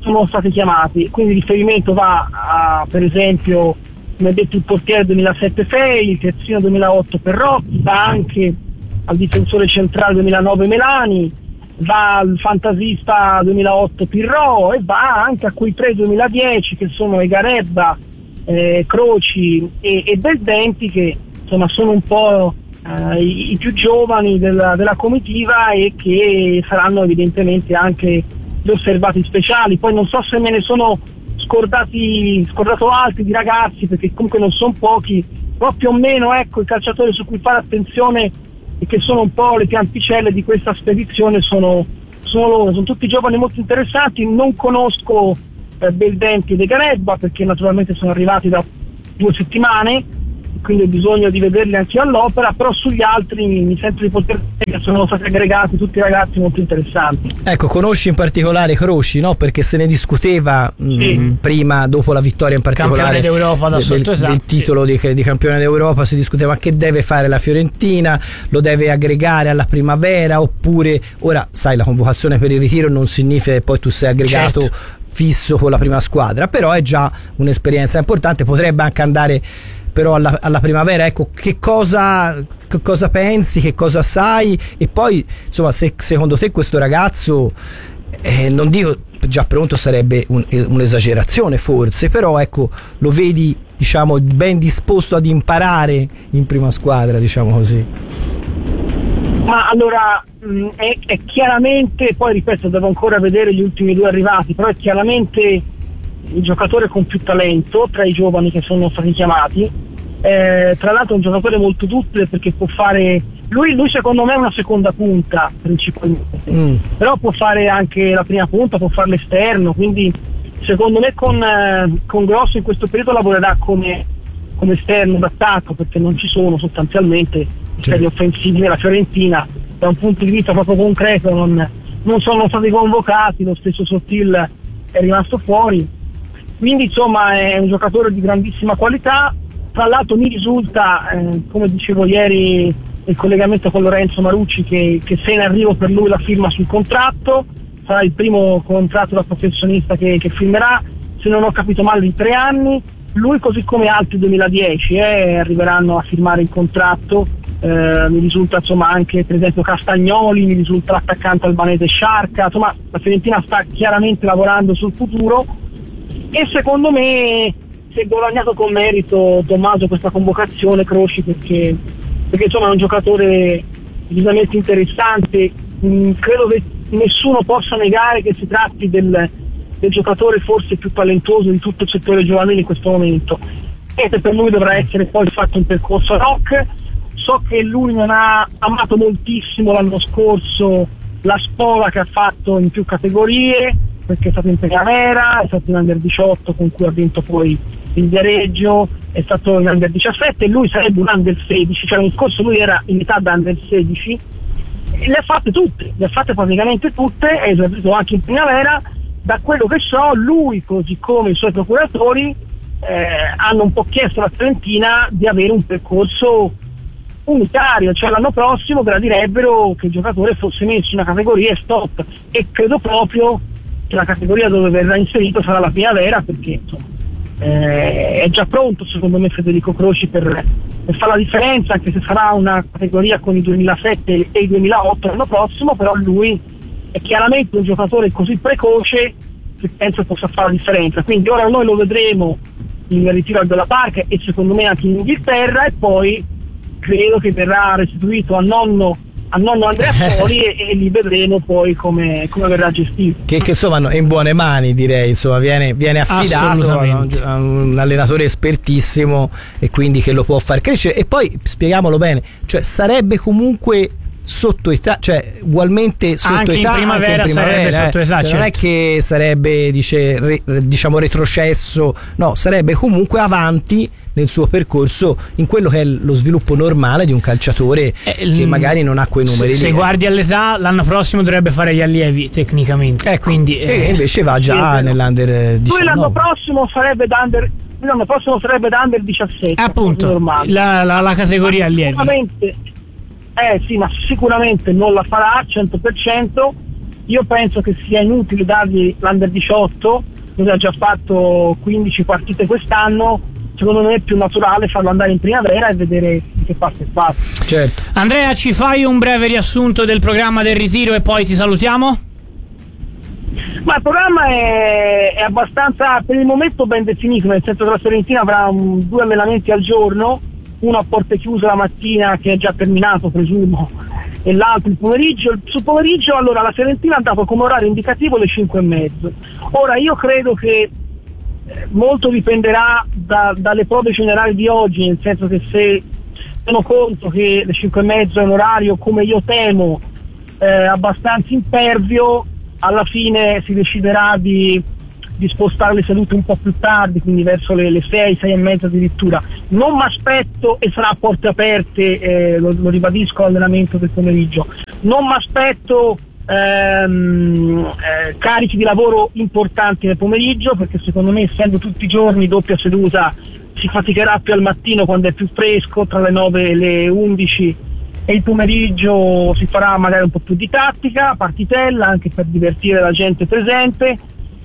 sono stati chiamati, quindi il riferimento va a, per esempio, come detto, il portiere duemilasette Fei, il terzino duemilaotto Perrotti, va anche al difensore centrale duemilanove Melani, va al fantasista duemilaotto Pirro e va anche a quei tre duemiladieci che sono Egarebba, eh, Croci e, e Beldenti, che insomma sono un po' eh, i, i più giovani della, della comitiva e che saranno evidentemente anche gli osservati speciali. Poi non so se me ne sono scordati scordato altri di ragazzi, perché comunque non sono pochi, però più o meno ecco i calciatori su cui fare attenzione e che sono un po' le pianticelle di questa spedizione sono, sono loro, sono tutti giovani molto interessanti. Non conosco eh, Beldenti ed Egarebba perché naturalmente sono arrivati da due settimane, quindi ho bisogno di vederli anche all'opera, però sugli altri mi sento di poter dire che sono stati aggregati tutti ragazzi molto interessanti. Ecco, conosci in particolare Croci, no? Perché se ne discuteva sì. mh, prima, dopo la vittoria in particolare d'Europa da del, sotto, del, esatto, del titolo sì. di, di campione d'Europa, si discuteva che deve fare la Fiorentina, lo deve aggregare alla primavera oppure, ora sai, la convocazione per il ritiro non significa che poi tu sei aggregato certo. fisso con la prima squadra, però è già un'esperienza importante, potrebbe anche andare però alla, alla primavera. Ecco, che cosa, che cosa pensi, che cosa sai, e poi insomma se secondo te questo ragazzo eh, non dico già pronto, sarebbe un, un'esagerazione forse, però ecco, lo vedi diciamo ben disposto ad imparare in prima squadra, diciamo così? Ma allora mh, è, è chiaramente, poi ripeto, devo ancora vedere gli ultimi due arrivati, però è chiaramente il giocatore con più talento tra i giovani che sono stati chiamati. Eh, tra l'altro è un giocatore molto duttile perché può fare, lui, lui secondo me è una seconda punta principalmente, mm. però può fare anche la prima punta, può fare l'esterno, quindi secondo me con, eh, con Grosso in questo periodo lavorerà come, come esterno d'attacco, perché non ci sono sostanzialmente esterni offensivi della Fiorentina. Da un punto di vista proprio concreto non, non sono stati convocati, lo stesso Sottil è rimasto fuori, quindi insomma è un giocatore di grandissima qualità. Tra l'altro mi risulta, eh, come dicevo ieri nel collegamento con Lorenzo Marucci, che, che sia in arrivo per lui la firma sul contratto, sarà il primo contratto da professionista che, che firmerà, se non ho capito male di tre anni. Lui, così come altri duemiladieci, eh, arriveranno a firmare il contratto. Eh, mi risulta insomma anche per esempio Castagnoli, mi risulta l'attaccante albanese Sciarca, insomma la Fiorentina sta chiaramente lavorando sul futuro e secondo me si è guadagnato con merito Tommaso questa convocazione Croci, perché, perché insomma è un giocatore decisamente interessante. Mm, credo che nessuno possa negare che si tratti del, del giocatore forse più talentuoso di tutto il settore giovanile in questo momento, e per lui dovrà essere poi fatto un percorso ad hoc. So che lui non ha amato moltissimo l'anno scorso la spola che ha fatto in più categorie, perché è stato in Primavera, è stato in Under diciotto con cui ha vinto poi il Viareggio, è stato in Under diciassette e lui sarebbe un Under sedici, cioè l'anno scorso lui era in età da Under sedici e le ha fatte tutte, le ha fatte praticamente tutte, è esordito anche in Primavera. Da quello che so lui, così come i suoi procuratori, eh, hanno un po' chiesto alla Fiorentina di avere un percorso unitario, cioè l'anno prossimo gradirebbero che il giocatore fosse messo in una categoria e stop, e credo proprio che la categoria dove verrà inserito sarà la Primavera, perché insomma eh, è già pronto secondo me Federico Croci per, per fare la differenza, anche se sarà una categoria con i duemilasette e i duemilaotto l'anno prossimo, però lui è chiaramente un giocatore così precoce che penso possa fare la differenza. Quindi ora noi lo vedremo in ritiro al Della Park e secondo me anche in Inghilterra, e poi credo che verrà restituito a nonno, a nonno Andrea Poli e, e lì vedremo poi come, come verrà gestito. Che, che insomma è in buone mani, direi, insomma viene, viene affidato a un, a un allenatore espertissimo e quindi che lo può far crescere. E poi spieghiamolo bene, cioè sarebbe comunque sotto età, cioè ugualmente sotto anche età, in primavera, anche in primavera sarebbe eh. sotto età, cioè, certo. Non è che sarebbe dice, re, diciamo retrocesso, no, sarebbe comunque avanti nel suo percorso in quello che è lo sviluppo normale di un calciatore eh, che magari non ha quei numeri se, lì. Se guardi all'età, l'anno prossimo dovrebbe fare gli allievi tecnicamente, ecco, quindi e eh, invece va già sì, nell'under diciannove. Lui l'anno prossimo sarebbe da under l'anno prossimo sarebbe da under diciassette, appunto la, la, la categoria allievi. Sicuramente eh sì, ma sicuramente non la farà al cento per cento, Io penso che sia inutile dargli l'Under diciotto, lui ha già fatto quindici partite quest'anno, secondo me è più naturale farlo andare in primavera e vedere di che parte è fatto. Certo. Andrea, ci fai un breve riassunto del programma del ritiro e poi ti salutiamo? Ma il programma è, è abbastanza per il momento ben definito, nel senso che la Fiorentina avrà un, due allenamenti al giorno, uno a porte chiuse la mattina che è già terminato presumo, e l'altro il pomeriggio. Sul pomeriggio allora la Fiorentina ha dato come orario indicativo le cinque e mezzo. Ora io credo che eh, molto dipenderà da, dalle prove generali di oggi, nel senso che se tengo conto che le cinque e mezzo è un orario, come io temo, eh, abbastanza impervio, alla fine si deciderà di, di spostare le sedute un po' più tardi, quindi verso le, le sei, sei e mezza addirittura. Non mi aspetto, e sarà a porte aperte, eh, lo, lo ribadisco all'allenamento del pomeriggio, non mi aspetto ehm, eh, carichi di lavoro importanti nel pomeriggio, perché secondo me, essendo tutti i giorni doppia seduta, si faticherà più al mattino quando è più fresco, tra le nove e le undici, e il pomeriggio si farà magari un po' più di tattica, partitella, anche per divertire la gente presente.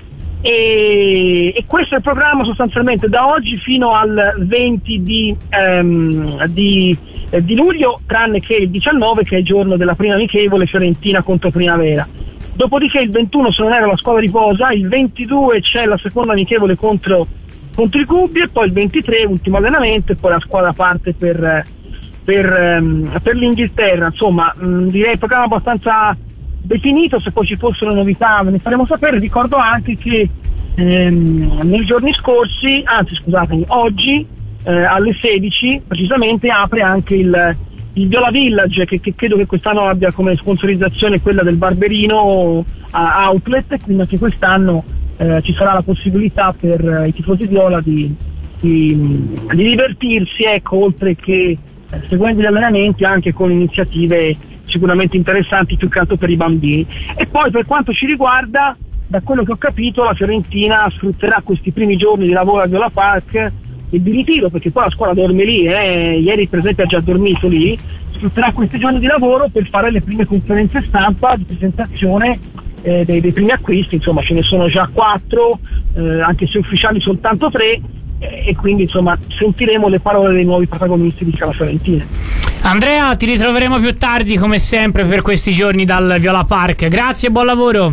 E, e questo è il programma sostanzialmente da oggi fino al venti di, ehm, di, eh, di luglio, tranne che il diciannove, che è il giorno della prima amichevole Fiorentina contro Primavera. Dopodiché il ventuno, se non erro, la squadra riposa, il ventidue c'è la seconda amichevole contro, contro i Gubbi, e poi il ventitré ultimo allenamento, e poi la squadra parte per, per, ehm, per l'Inghilterra. Insomma, mh, direi il programma abbastanza definito. Se poi ci fossero novità ve ne faremo sapere. Ricordo anche che ehm, nei giorni scorsi, anzi scusatemi, oggi eh, alle sedici precisamente apre anche il, il Viola Village, che, che credo che quest'anno abbia come sponsorizzazione quella del Barberino a Outlet, quindi anche quest'anno eh, ci sarà la possibilità per eh, i tifosi viola di, di, di divertirsi, ecco, oltre che eh, seguendo gli allenamenti anche con iniziative sicuramente interessanti, più che altro per i bambini. E poi per quanto ci riguarda, da quello che ho capito, la Fiorentina sfrutterà questi primi giorni di lavoro a Viola Park e di ritiro, perché poi la scuola dorme lì, eh. Ieri per esempio ha già dormito lì, sfrutterà questi giorni di lavoro per fare le prime conferenze stampa di presentazione eh, dei, dei primi acquisti. Insomma, ce ne sono già quattro, eh, anche se ufficiali soltanto tre, eh, e quindi insomma sentiremo le parole dei nuovi protagonisti di Scala Fiorentina. Andrea, ti ritroveremo più tardi come sempre per questi giorni dal Viola Park. Grazie e buon lavoro.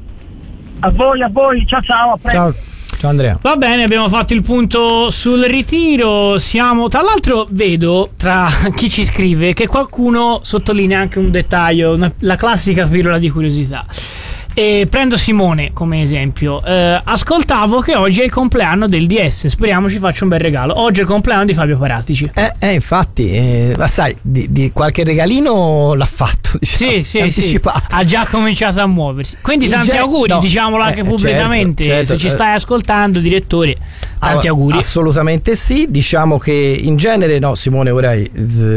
A voi, a voi, ciao ciao, a presto. Ciao. Ciao Andrea. Va bene, abbiamo fatto il punto sul ritiro. Siamo, tra l'altro vedo tra chi ci scrive che qualcuno sottolinea anche un dettaglio, una, la classica pillola di curiosità. E prendo Simone come esempio. eh, Ascoltavo che oggi è il compleanno del D S. Speriamo ci faccia un bel regalo. Oggi è il compleanno di Fabio Paratici. Eh, eh infatti, eh, ma sai, di, di qualche regalino l'ha fatto, diciamo, sì, sì, anticipato. Sì. Ha già cominciato a muoversi. Quindi tanti gen- auguri, no, diciamolo anche eh, pubblicamente. certo, certo, Se ci stai ascoltando, direttore, tanti allora, auguri. Assolutamente sì. Diciamo che in genere, no, Simone, ora eh,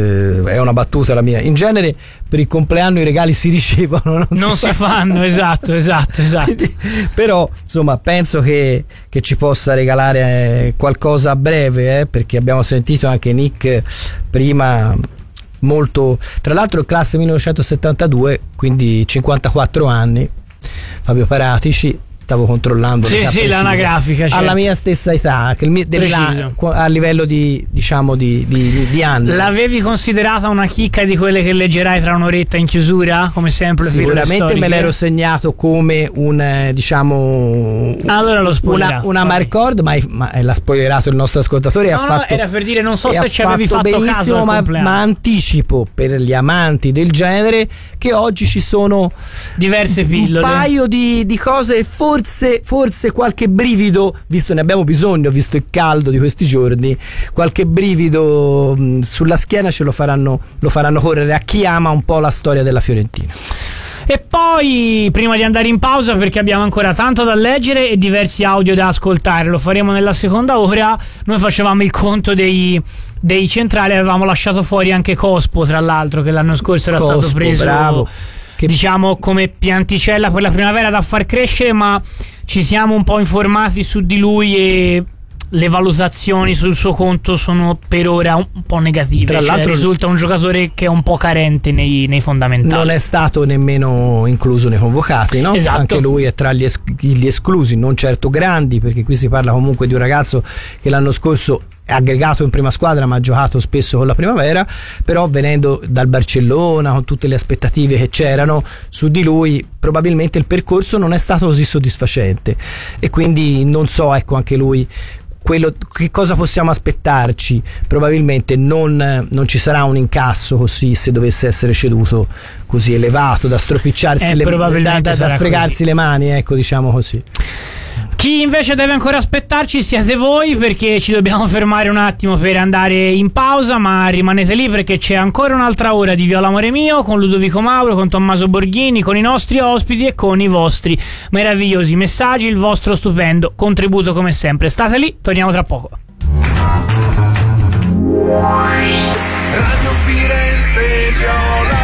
è una battuta la mia. In genere per il compleanno i regali si ricevono, non, non si, si fanno, fanno. esatto, esatto, esatto. Quindi, però insomma penso che, che ci possa regalare eh, qualcosa a breve, eh, perché abbiamo sentito anche Nick prima, molto, tra l'altro è classe millenovecentosettantadue, quindi cinquantaquattro anni. Fabio Paratici, stavo controllando sì, sì, l'anagrafica, certo. Alla mia stessa età, che il mio, della, a livello di, diciamo di, di, di anni. L'avevi considerata una chicca di quelle che leggerai tra un'oretta in chiusura, come sempre? Sicuramente me l'ero segnato come un, diciamo, allora lo una, una Marcord, ma, ma l'ha spoilerato il nostro ascoltatore. No, ha no, fatto, era per dire, non so se ci avevi fatto benissimo, caso ma, ma anticipo per gli amanti del genere che oggi ci sono diverse pillole, un paio di, di cose. Forse, forse qualche brivido, visto ne abbiamo bisogno, visto il caldo di questi giorni, qualche brivido mh, sulla schiena ce lo faranno, lo faranno correre a chi ama un po' la storia della Fiorentina. E poi, prima di andare in pausa, perché abbiamo ancora tanto da leggere e diversi audio da ascoltare, lo faremo nella seconda ora. Noi facevamo il conto dei, dei centrali, avevamo lasciato fuori anche Cospo, tra l'altro, che l'anno scorso era Cospo, stato preso, bravo. Che diciamo come pianticella per la primavera da far crescere, ma ci siamo un po' informati su di lui e le valutazioni sul suo conto sono per ora un po' negative. Tra cioè, l'altro risulta un giocatore che è un po' carente nei, nei fondamentali. Non è stato nemmeno incluso nei convocati, no? Esatto. Anche lui è tra gli, es- gli esclusi, non certo grandi, perché qui si parla comunque di un ragazzo che l'anno scorso è aggregato in prima squadra ma ha giocato spesso con la Primavera, però venendo dal Barcellona con tutte le aspettative che c'erano su di lui, probabilmente il percorso non è stato così soddisfacente e quindi non so, ecco, anche lui quello, che cosa possiamo aspettarci. Probabilmente non, non ci sarà un incasso così, se dovesse essere ceduto così elevato da stropicciarsi eh, le, da, da, da fregarsi così. le mani, ecco, diciamo così. Chi invece deve ancora aspettarci siete voi, perché ci dobbiamo fermare un attimo per andare in pausa, ma rimanete lì perché c'è ancora un'altra ora di Viola Amore Mio con Ludovico Mauro, con Tommaso Borghini, con i nostri ospiti e con i vostri meravigliosi messaggi, il vostro stupendo contributo come sempre. State lì, torniamo tra poco. Radio Firenze Viola.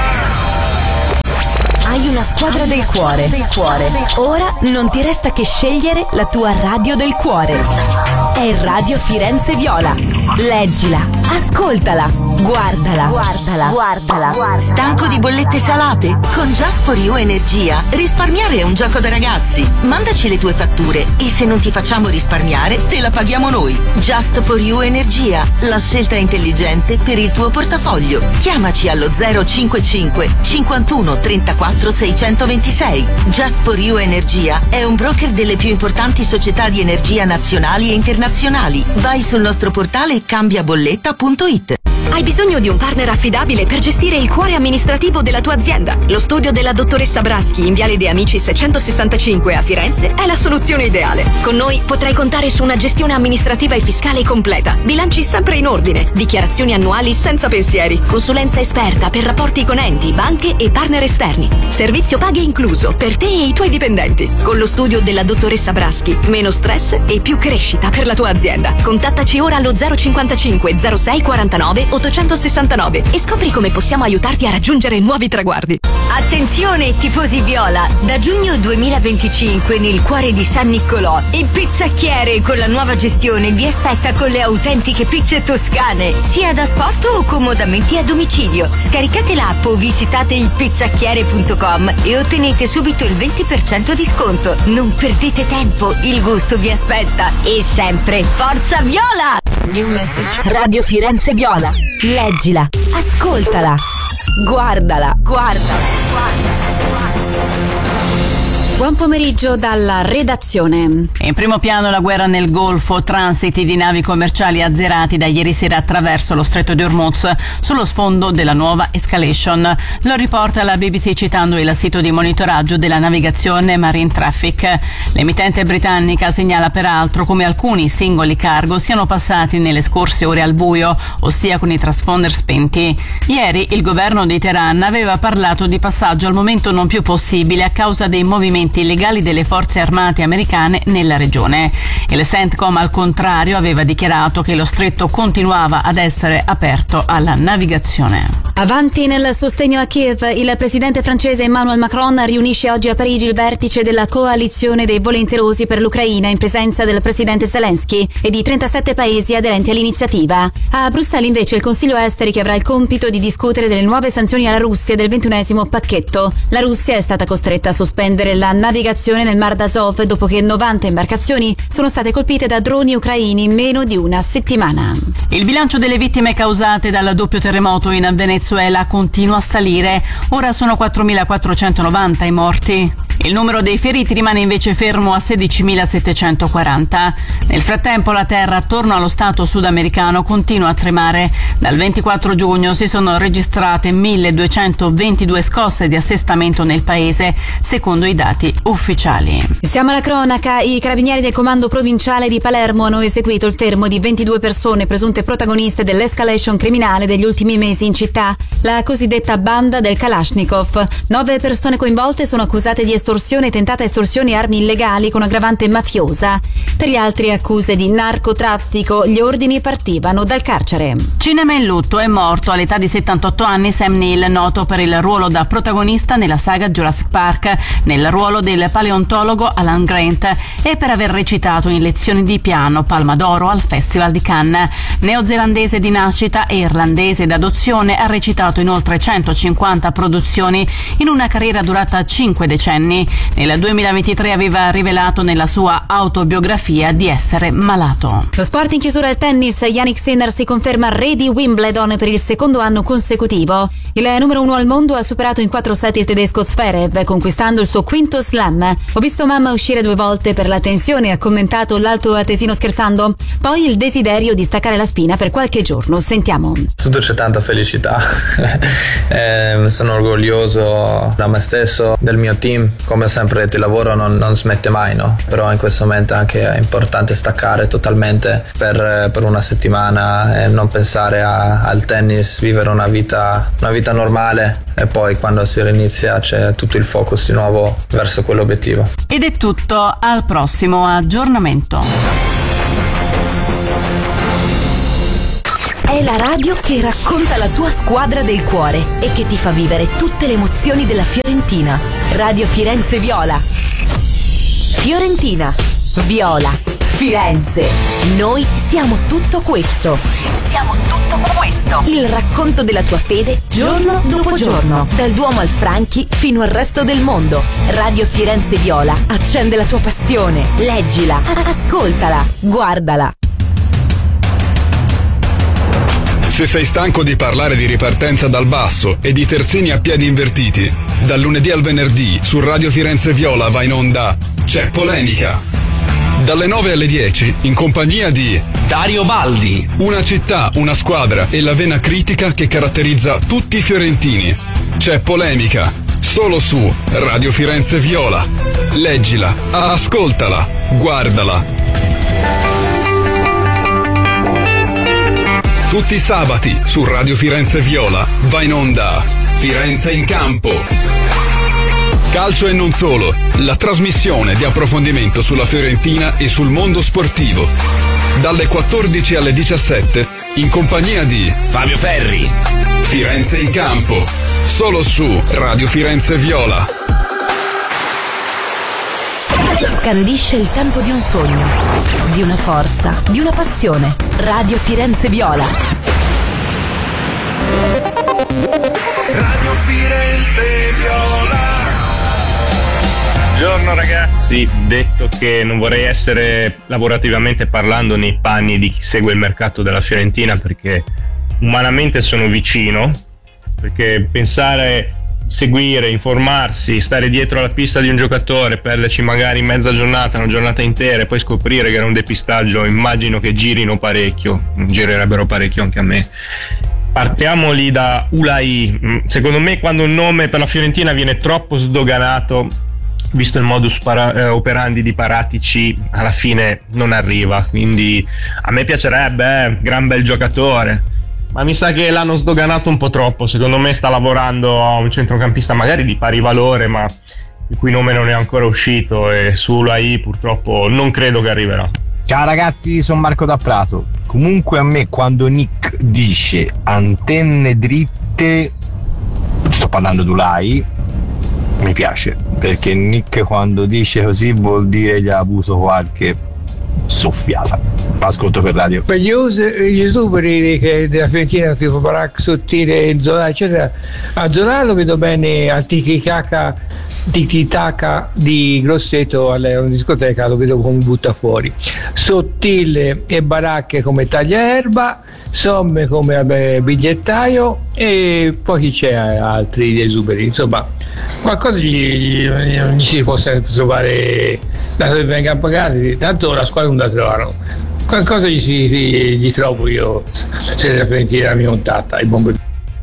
Hai una squadra del cuore. del cuore. Ora non ti resta che scegliere la tua radio del cuore. È Radio Firenze Viola. Leggila, ascoltala, guardala, guardala, guardala. Stanco di bollette salate? Con Just for You Energia risparmiare è un gioco da ragazzi. Mandaci le tue fatture e se non ti facciamo risparmiare te la paghiamo noi. Just for You Energia, la scelta intelligente per il tuo portafoglio. Chiamaci allo zero cinquantacinque cinquantuno trentaquattro seicentoventisei. Just for You Energia è un broker delle più importanti società di energia nazionali e internazionali. Vai sul nostro portale cambiabolletta punto it. Hai bisogno di un partner affidabile per gestire il cuore amministrativo della tua azienda? Lo studio della dottoressa Braschi in Viale De Amici seicentosessantacinque a Firenze è la soluzione ideale. Con noi potrai contare su una gestione amministrativa e fiscale completa, bilanci sempre in ordine, dichiarazioni annuali senza pensieri, consulenza esperta per rapporti con enti, banche e partner esterni, servizio paghe incluso per te e i tuoi dipendenti. Con lo studio della dottoressa Braschi, meno stress e più crescita per la tua azienda. Contattaci ora allo zero cinquantacinque zero sei quarantanove ottocentosessantanove e scopri come possiamo aiutarti a raggiungere nuovi traguardi. Attenzione tifosi viola, da giugno duemilaventicinque nel cuore di San Niccolò il Pizzacchiere con la nuova gestione vi aspetta con le autentiche pizze toscane, sia da sport o comodamente a domicilio. Scaricate l'app o visitate il pizzacchiere punto com e ottenete subito il venti per cento di sconto. Non perdete tempo, il gusto vi aspetta e sempre Forza Viola! New message. Radio Firenze Viola. Leggila, ascoltala, guardala, guardala, guardala. Buon pomeriggio dalla redazione. In primo piano la guerra nel Golfo, transiti di navi commerciali azzerati da ieri sera attraverso lo stretto di Hormuz sullo sfondo della nuova escalation. Lo riporta la B B C citando il sito di monitoraggio della navigazione Marine Traffic. L'emittente britannica segnala peraltro come alcuni singoli cargo siano passati nelle scorse ore al buio, ossia con i transponder spenti. Ieri il governo di Teheran aveva parlato di passaggio al momento non più possibile a causa dei movimenti illegali delle forze armate americane nella regione. Il CENTCOM al contrario aveva dichiarato che lo stretto continuava ad essere aperto alla navigazione. Avanti nel sostegno a Kiev, il presidente francese Emmanuel Macron riunisce oggi a Parigi il vertice della coalizione dei volenterosi per l'Ucraina in presenza del presidente Zelensky e di trentasette paesi aderenti all'iniziativa. A Bruxelles invece il Consiglio Esteri, che avrà il compito di discutere delle nuove sanzioni alla Russia del ventunesimo pacchetto. La Russia è stata costretta a sospendere la navigazione nel Mar d'Azov dopo che novanta imbarcazioni sono state colpite da droni ucraini in meno di una settimana. Il bilancio delle vittime causate dal doppio terremoto in Venezuela continua a salire. Ora sono quattromilaquattrocentonovanta i morti. Il numero dei feriti rimane invece fermo a sedicimilasettecentoquaranta. Nel frattempo la terra attorno allo stato sudamericano continua a tremare. Dal ventiquattro giugno si sono registrate milleduecentoventidue scosse di assestamento nel paese, secondo i dati ufficiali. Siamo alla cronaca. I carabinieri del comando provinciale di Palermo hanno eseguito il fermo di ventidue persone presunte protagoniste dell'escalation criminale degli ultimi mesi in città, la cosiddetta banda del Kalashnikov. Nove persone coinvolte sono accusate di estorsione estorsione, tentata estorsione e armi illegali con aggravante mafiosa. Per gli altri accuse di narcotraffico, gli ordini partivano dal carcere. Cinema in lutto, è morto all'età di settantotto anni Sam Neill, noto per il ruolo da protagonista nella saga Jurassic Park, nel ruolo del paleontologo Alan Grant e per aver recitato in Lezioni di piano, Palma d'Oro al Festival di Cannes. Neozelandese di nascita e irlandese d'adozione, ha recitato in oltre centocinquanta produzioni in una carriera durata cinque decenni. Nel duemilaventitré aveva rivelato nella sua autobiografia di essere malato. Lo sport in chiusura al tennis, Jannik Sinner si conferma re di Wimbledon per il secondo anno consecutivo. Il numero uno al mondo ha superato in quattro set il tedesco Zverev, conquistando il suo quinto slam. Ho visto mamma uscire due volte per la tensione, ha commentato l'alto atesino scherzando. Poi il desiderio di staccare la spina per qualche giorno. Sentiamo. Tutto c'è tanta felicità. eh, sono orgoglioso da me stesso, del mio team. Come ho sempre detto, il lavoro non, non smette mai, no? Però in questo momento anche è importante staccare totalmente per, per una settimana e non pensare a, al tennis, vivere una vita, una vita normale, e poi quando si rinizia c'è tutto il focus di nuovo verso quell'obiettivo. Ed è tutto, al prossimo aggiornamento. È la radio che racconta la tua squadra del cuore e che ti fa vivere tutte le emozioni della Fiorentina. Radio Firenze Viola. Fiorentina, Viola, Firenze. Noi siamo tutto questo. Siamo tutto questo. Il racconto della tua fede giorno dopo giorno. Dal Duomo al Franchi fino al resto del mondo. Radio Firenze Viola accende la tua passione. Leggila, ascoltala, guardala. Se sei stanco di parlare di ripartenza dal basso e di terzini a piedi invertiti, dal lunedì al venerdì su Radio Firenze Viola va in onda C'è Polemica. Dalle nove alle dieci in compagnia di Dario Baldi. Una città, una squadra e la vena critica che caratterizza tutti i fiorentini. C'è Polemica, solo su Radio Firenze Viola. Leggila, ascoltala, guardala. Tutti i sabati su Radio Firenze Viola va in onda Firenze in campo. Calcio e non solo, la trasmissione di approfondimento sulla Fiorentina e sul mondo sportivo. Dalle quattordici alle diciassette in compagnia di Fabio Ferri. Firenze in campo, solo su Radio Firenze Viola. Scandisce il tempo di un sogno, di una forza, di una passione. Radio Firenze Viola. Radio Firenze Viola. Buongiorno ragazzi, detto che non vorrei essere lavorativamente parlando nei panni di chi segue il mercato della Fiorentina, perché umanamente sono vicino, perché pensare, seguire, informarsi, stare dietro alla pista di un giocatore, perderci magari mezza giornata, una giornata intera e poi scoprire che era un depistaggio, immagino che girino parecchio, girerebbero parecchio anche a me. Partiamo lì da Ulai. Secondo me quando un nome per la Fiorentina viene troppo sdoganato, visto il modus para- eh, operandi di Paratici, alla fine non arriva, quindi a me piacerebbe, eh, gran bel giocatore, ma mi sa che l'hanno sdoganato un po' troppo. Secondo me sta lavorando a un centrocampista magari di pari valore, ma il cui nome non è ancora uscito, e su Ulai purtroppo non credo che arriverà. Ciao ragazzi, sono Marco da Prato. Comunque a me quando Nick dice antenne dritte, sto parlando di Ulai, mi piace, perché Nick quando dice così vuol dire gli ha avuto qualche soffiata. Ascolto per radio. Per gli, us- gli superi che della Fiorentina, tipo Barak, Sottile, Zola eccetera, a Zola lo vedo bene al tiki-taka tiki-taka di Grosseto alla discoteca, lo vedo come butta fuori. Sottile e Baracche come tagliaerba, Somme come vabbè, bigliettaio, e poi chi c'è altri esuberi, insomma qualcosa gli, gli, gli si può sempre trovare, dato che vengano pagati, tanto la squadra non la trovano, qualcosa gli, si, gli trovo io se la Fiorentina mi contatta il bombo.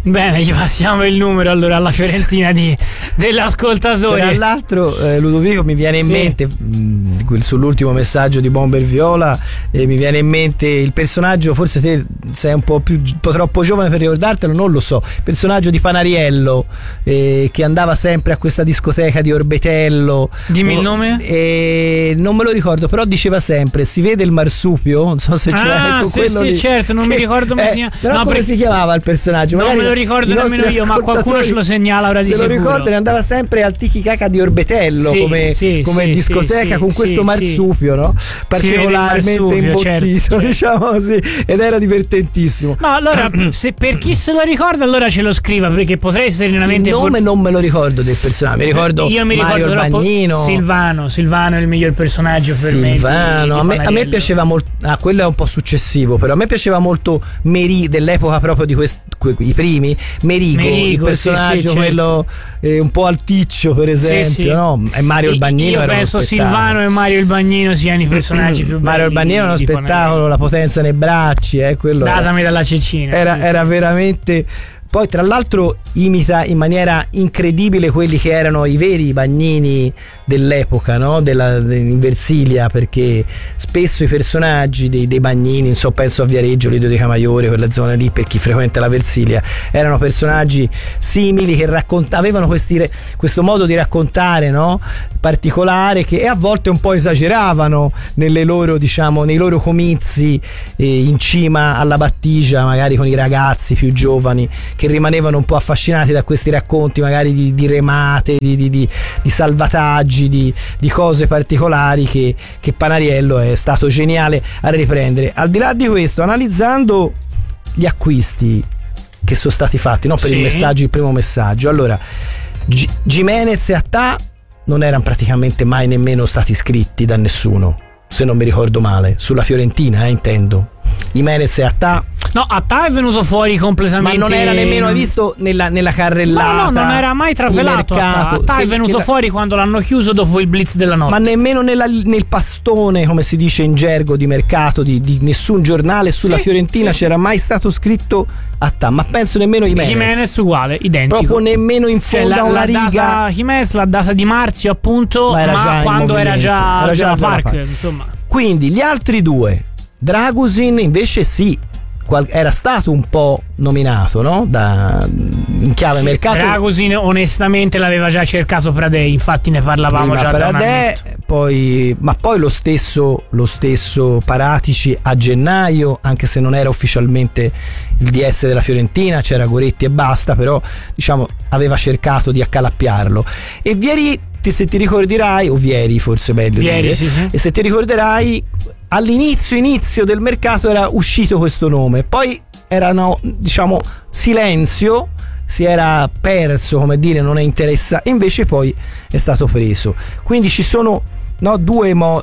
Bene, gli passiamo il numero allora alla Fiorentina di, dell'ascoltatore. Tra l'altro, eh, Ludovico, mi viene in sì. mente mh, sull'ultimo messaggio di Bomber Viola, eh, mi viene in mente il personaggio, forse te sei un po' più un po' troppo giovane per ricordartelo, non lo so, il personaggio di Panariello, eh, che andava sempre a questa discoteca di Orbetello. Dimmi il nome? Eh, non me lo ricordo, però diceva sempre: si vede il marsupio, non so se c'è, ah, ecco, sì, quello sì, lì, certo, non che, mi ricordo come eh, si chiama. Però no, come perché... si chiamava il personaggio? Non Magari me lo ricordo nemmeno io, ma qualcuno ce lo segnala ora di se sicuro. lo ricordano, andava sempre al Tiki Kaka di Orbetello, sì, come, sì, come sì, discoteca, sì, con sì, questo sì, marsupio, no? Particolarmente marsupio, imbottito, certo, diciamo così, ed era divertentissimo. No, allora, se per chi se lo ricorda, allora ce lo scriva, perché potrei serenamente. Il nome non me lo ricordo del personaggio, mi ricordo io mi Mario ricordo il Bagnino. Silvano, Silvano è il miglior personaggio per me. Silvano, a me, a me piaceva molto. Ah, quello è un po' successivo, però a me piaceva molto Meri, dell'epoca proprio di questi i primi, Merigo, Merigo il personaggio, sì, sì, quello certo. eh, un po' alticcio, per esempio, sì, sì. No? E Mario il Bagnino. Io era penso Silvano e Mario il Bagnino siano i personaggi più belli. Mario il Bagnino è uno spettacolo, la potenza nei bracci, eh, quello datami era, dalla cecina. Era, sì, era sì. veramente. Poi tra l'altro imita in maniera incredibile quelli che erano i veri bagnini dell'epoca, no? Della, in Versilia, perché spesso i personaggi dei, dei bagnini, so, penso a Viareggio, Lido di Camaiore, quella zona lì, per chi frequenta la Versilia, erano personaggi simili che racconta, avevano questi, questo modo di raccontare, no? Particolare, che a volte un po' esageravano nelle loro, diciamo, nei loro comizi eh, in cima alla battigia, magari con i ragazzi più giovani che rimanevano un po' affascinati da questi racconti magari di, di remate, di, di, di, di salvataggi, di, di cose particolari che, che Panariello è stato geniale a riprendere. Al di là di questo, analizzando gli acquisti che sono stati fatti, no, per sì. il messaggio, il primo messaggio, allora G- Gimenez e Attà non erano praticamente mai nemmeno stati scritti da nessuno, se non mi ricordo male, sulla Fiorentina, eh, intendo. Jimenez e Attà. No, Attà è venuto fuori completamente. Ma non era nemmeno, hai visto, nella, nella carrellata. No, no, non era mai trapelato. Attà, Attà è venuto che, fuori quando l'hanno chiuso dopo il blitz della notte. Ma nemmeno nella, nel pastone, come si dice in gergo di mercato, di, di nessun giornale sulla sì, Fiorentina sì. c'era mai stato scritto Attà, ma penso nemmeno Jimenez. Jimenez uguale, identico. Proprio nemmeno in fondo cioè, a una la riga. Data, Jimenez la data di Marzio, appunto, ma, ma quando era già, era già già Park, Park, insomma. Quindi gli altri due, Dragusin invece sì, era stato un po' nominato, no? Da, in chiave sì, mercato. Dragusin onestamente l'aveva già cercato Pradei, infatti ne parlavamo prima già Pradè, da un poi, ma poi lo stesso, lo stesso Paratici a gennaio, anche se non era ufficialmente il D S della Fiorentina, c'era Goretti e basta, però diciamo aveva cercato di accalappiarlo. E Vieri, se ti ricorderai, o Vieri forse meglio Vieri, dire, sì, sì. e se ti ricorderai, all'inizio inizio del mercato era uscito questo nome, poi erano, diciamo, silenzio, si era perso, come dire, non è interessa, e invece poi è stato preso. Quindi ci sono, no, due modi,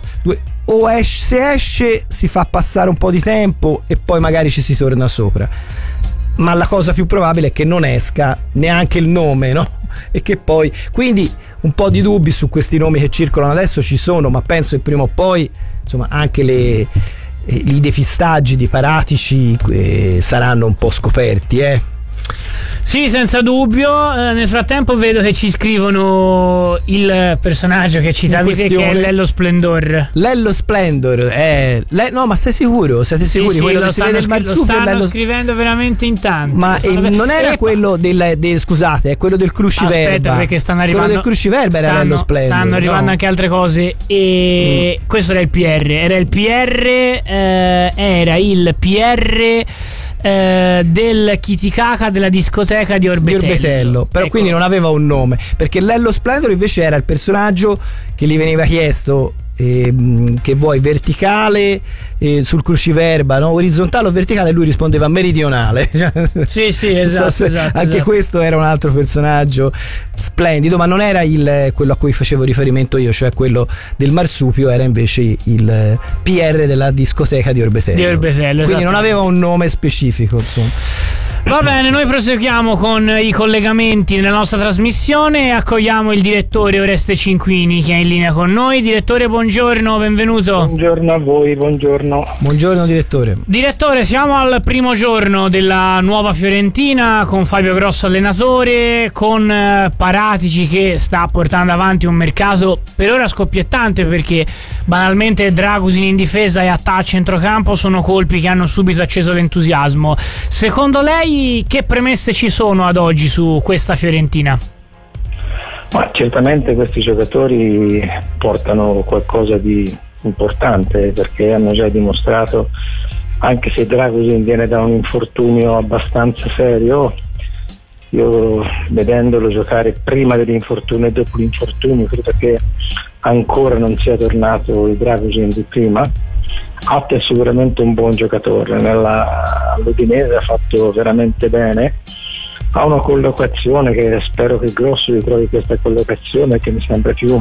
o esce, se esce si fa passare un po' di tempo e poi magari ci si torna sopra, ma la cosa più probabile è che non esca neanche il nome, no? E che poi, quindi un po' di dubbi su questi nomi che circolano adesso ci sono, ma penso che prima o poi, insomma, anche le, i depistaggi di Paratici eh, saranno un po' scoperti, eh. Sì, senza dubbio. Eh, nel frattempo vedo che ci scrivono il personaggio che citavi te, che è Lello Splendor. Lello Splendor, eh, le, no, ma sei sicuro? Siete sicuri? Sì, sì, quello lo che si vede il marsupio? Lo stanno Lello... scrivendo veramente in tanti. Ma eh, non era e quello pa- del, del scusate, è quello del Cruciverba. Aspetta, perché stanno arrivando. Quello del Cruciverba era Lello Splendor. Stanno arrivando no? anche altre cose. E mm. questo era il P R. Era il P R. Eh, era il P R. Eh, del Kitikaka della discoteca di Orbetello, di Orbetello. Però ecco. Quindi non aveva un nome, perché Lello Splendor invece era il personaggio che gli veniva chiesto eh, che vuoi verticale eh, sul Cruciverba, no? Orizzontale o verticale, e lui rispondeva meridionale. Sì, sì, esatto, so esatto anche esatto. Questo era un altro personaggio splendido, ma non era il, quello a cui facevo riferimento io, cioè quello del marsupio, era invece il P R della discoteca di Orbetello, di Orbetello, quindi non aveva un nome specifico, insomma. Va bene, noi proseguiamo con i collegamenti nella nostra trasmissione e accogliamo il direttore Oreste Cinquini che è in linea con noi. Direttore, buongiorno, benvenuto. Buongiorno a voi, buongiorno. Buongiorno direttore. Direttore, siamo al primo giorno della nuova Fiorentina con Fabio Grosso allenatore, con Paratici che sta portando avanti un mercato per ora scoppiettante, perché banalmente Dragusin in difesa e Attà a centrocampo sono colpi che hanno subito acceso l'entusiasmo. Secondo lei che premesse ci sono ad oggi su questa Fiorentina? Ma certamente questi giocatori portano qualcosa di importante, perché hanno già dimostrato, anche se Dragusin viene da un infortunio abbastanza serio, io vedendolo giocare prima dell'infortunio e dopo l'infortunio credo che ancora non sia tornato il Dragusin di prima. Atta è sicuramente un buon giocatore, nella, all'Udinese ha fatto veramente bene, ha una collocazione che spero che Grosso ritrovi questa collocazione, che mi sembra più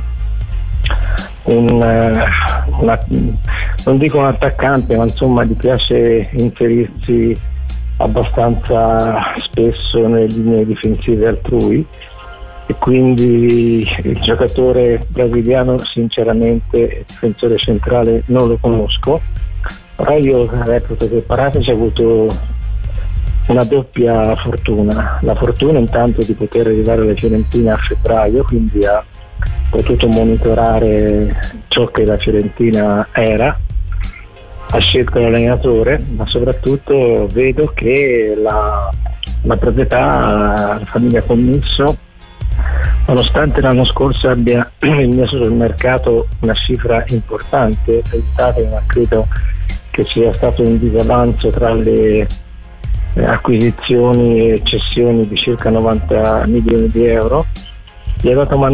un, una, non dico un attaccante, ma insomma gli piace inserirsi abbastanza spesso nelle linee difensive altrui, e quindi il giocatore brasiliano sinceramente, difensore centrale, non lo conosco, però io reputo che Paratici ha avuto una doppia fortuna, la fortuna intanto di poter arrivare alla Fiorentina a febbraio, quindi ha potuto monitorare ciò che la Fiorentina era, ha scelto l'allenatore, ma soprattutto vedo che la, la proprietà, la famiglia Commisso, nonostante l'anno scorso abbia messo sul mercato una cifra importante, ma credo che sia stato un disavanzo tra le acquisizioni e cessioni di circa novanta milioni di euro, gli è dato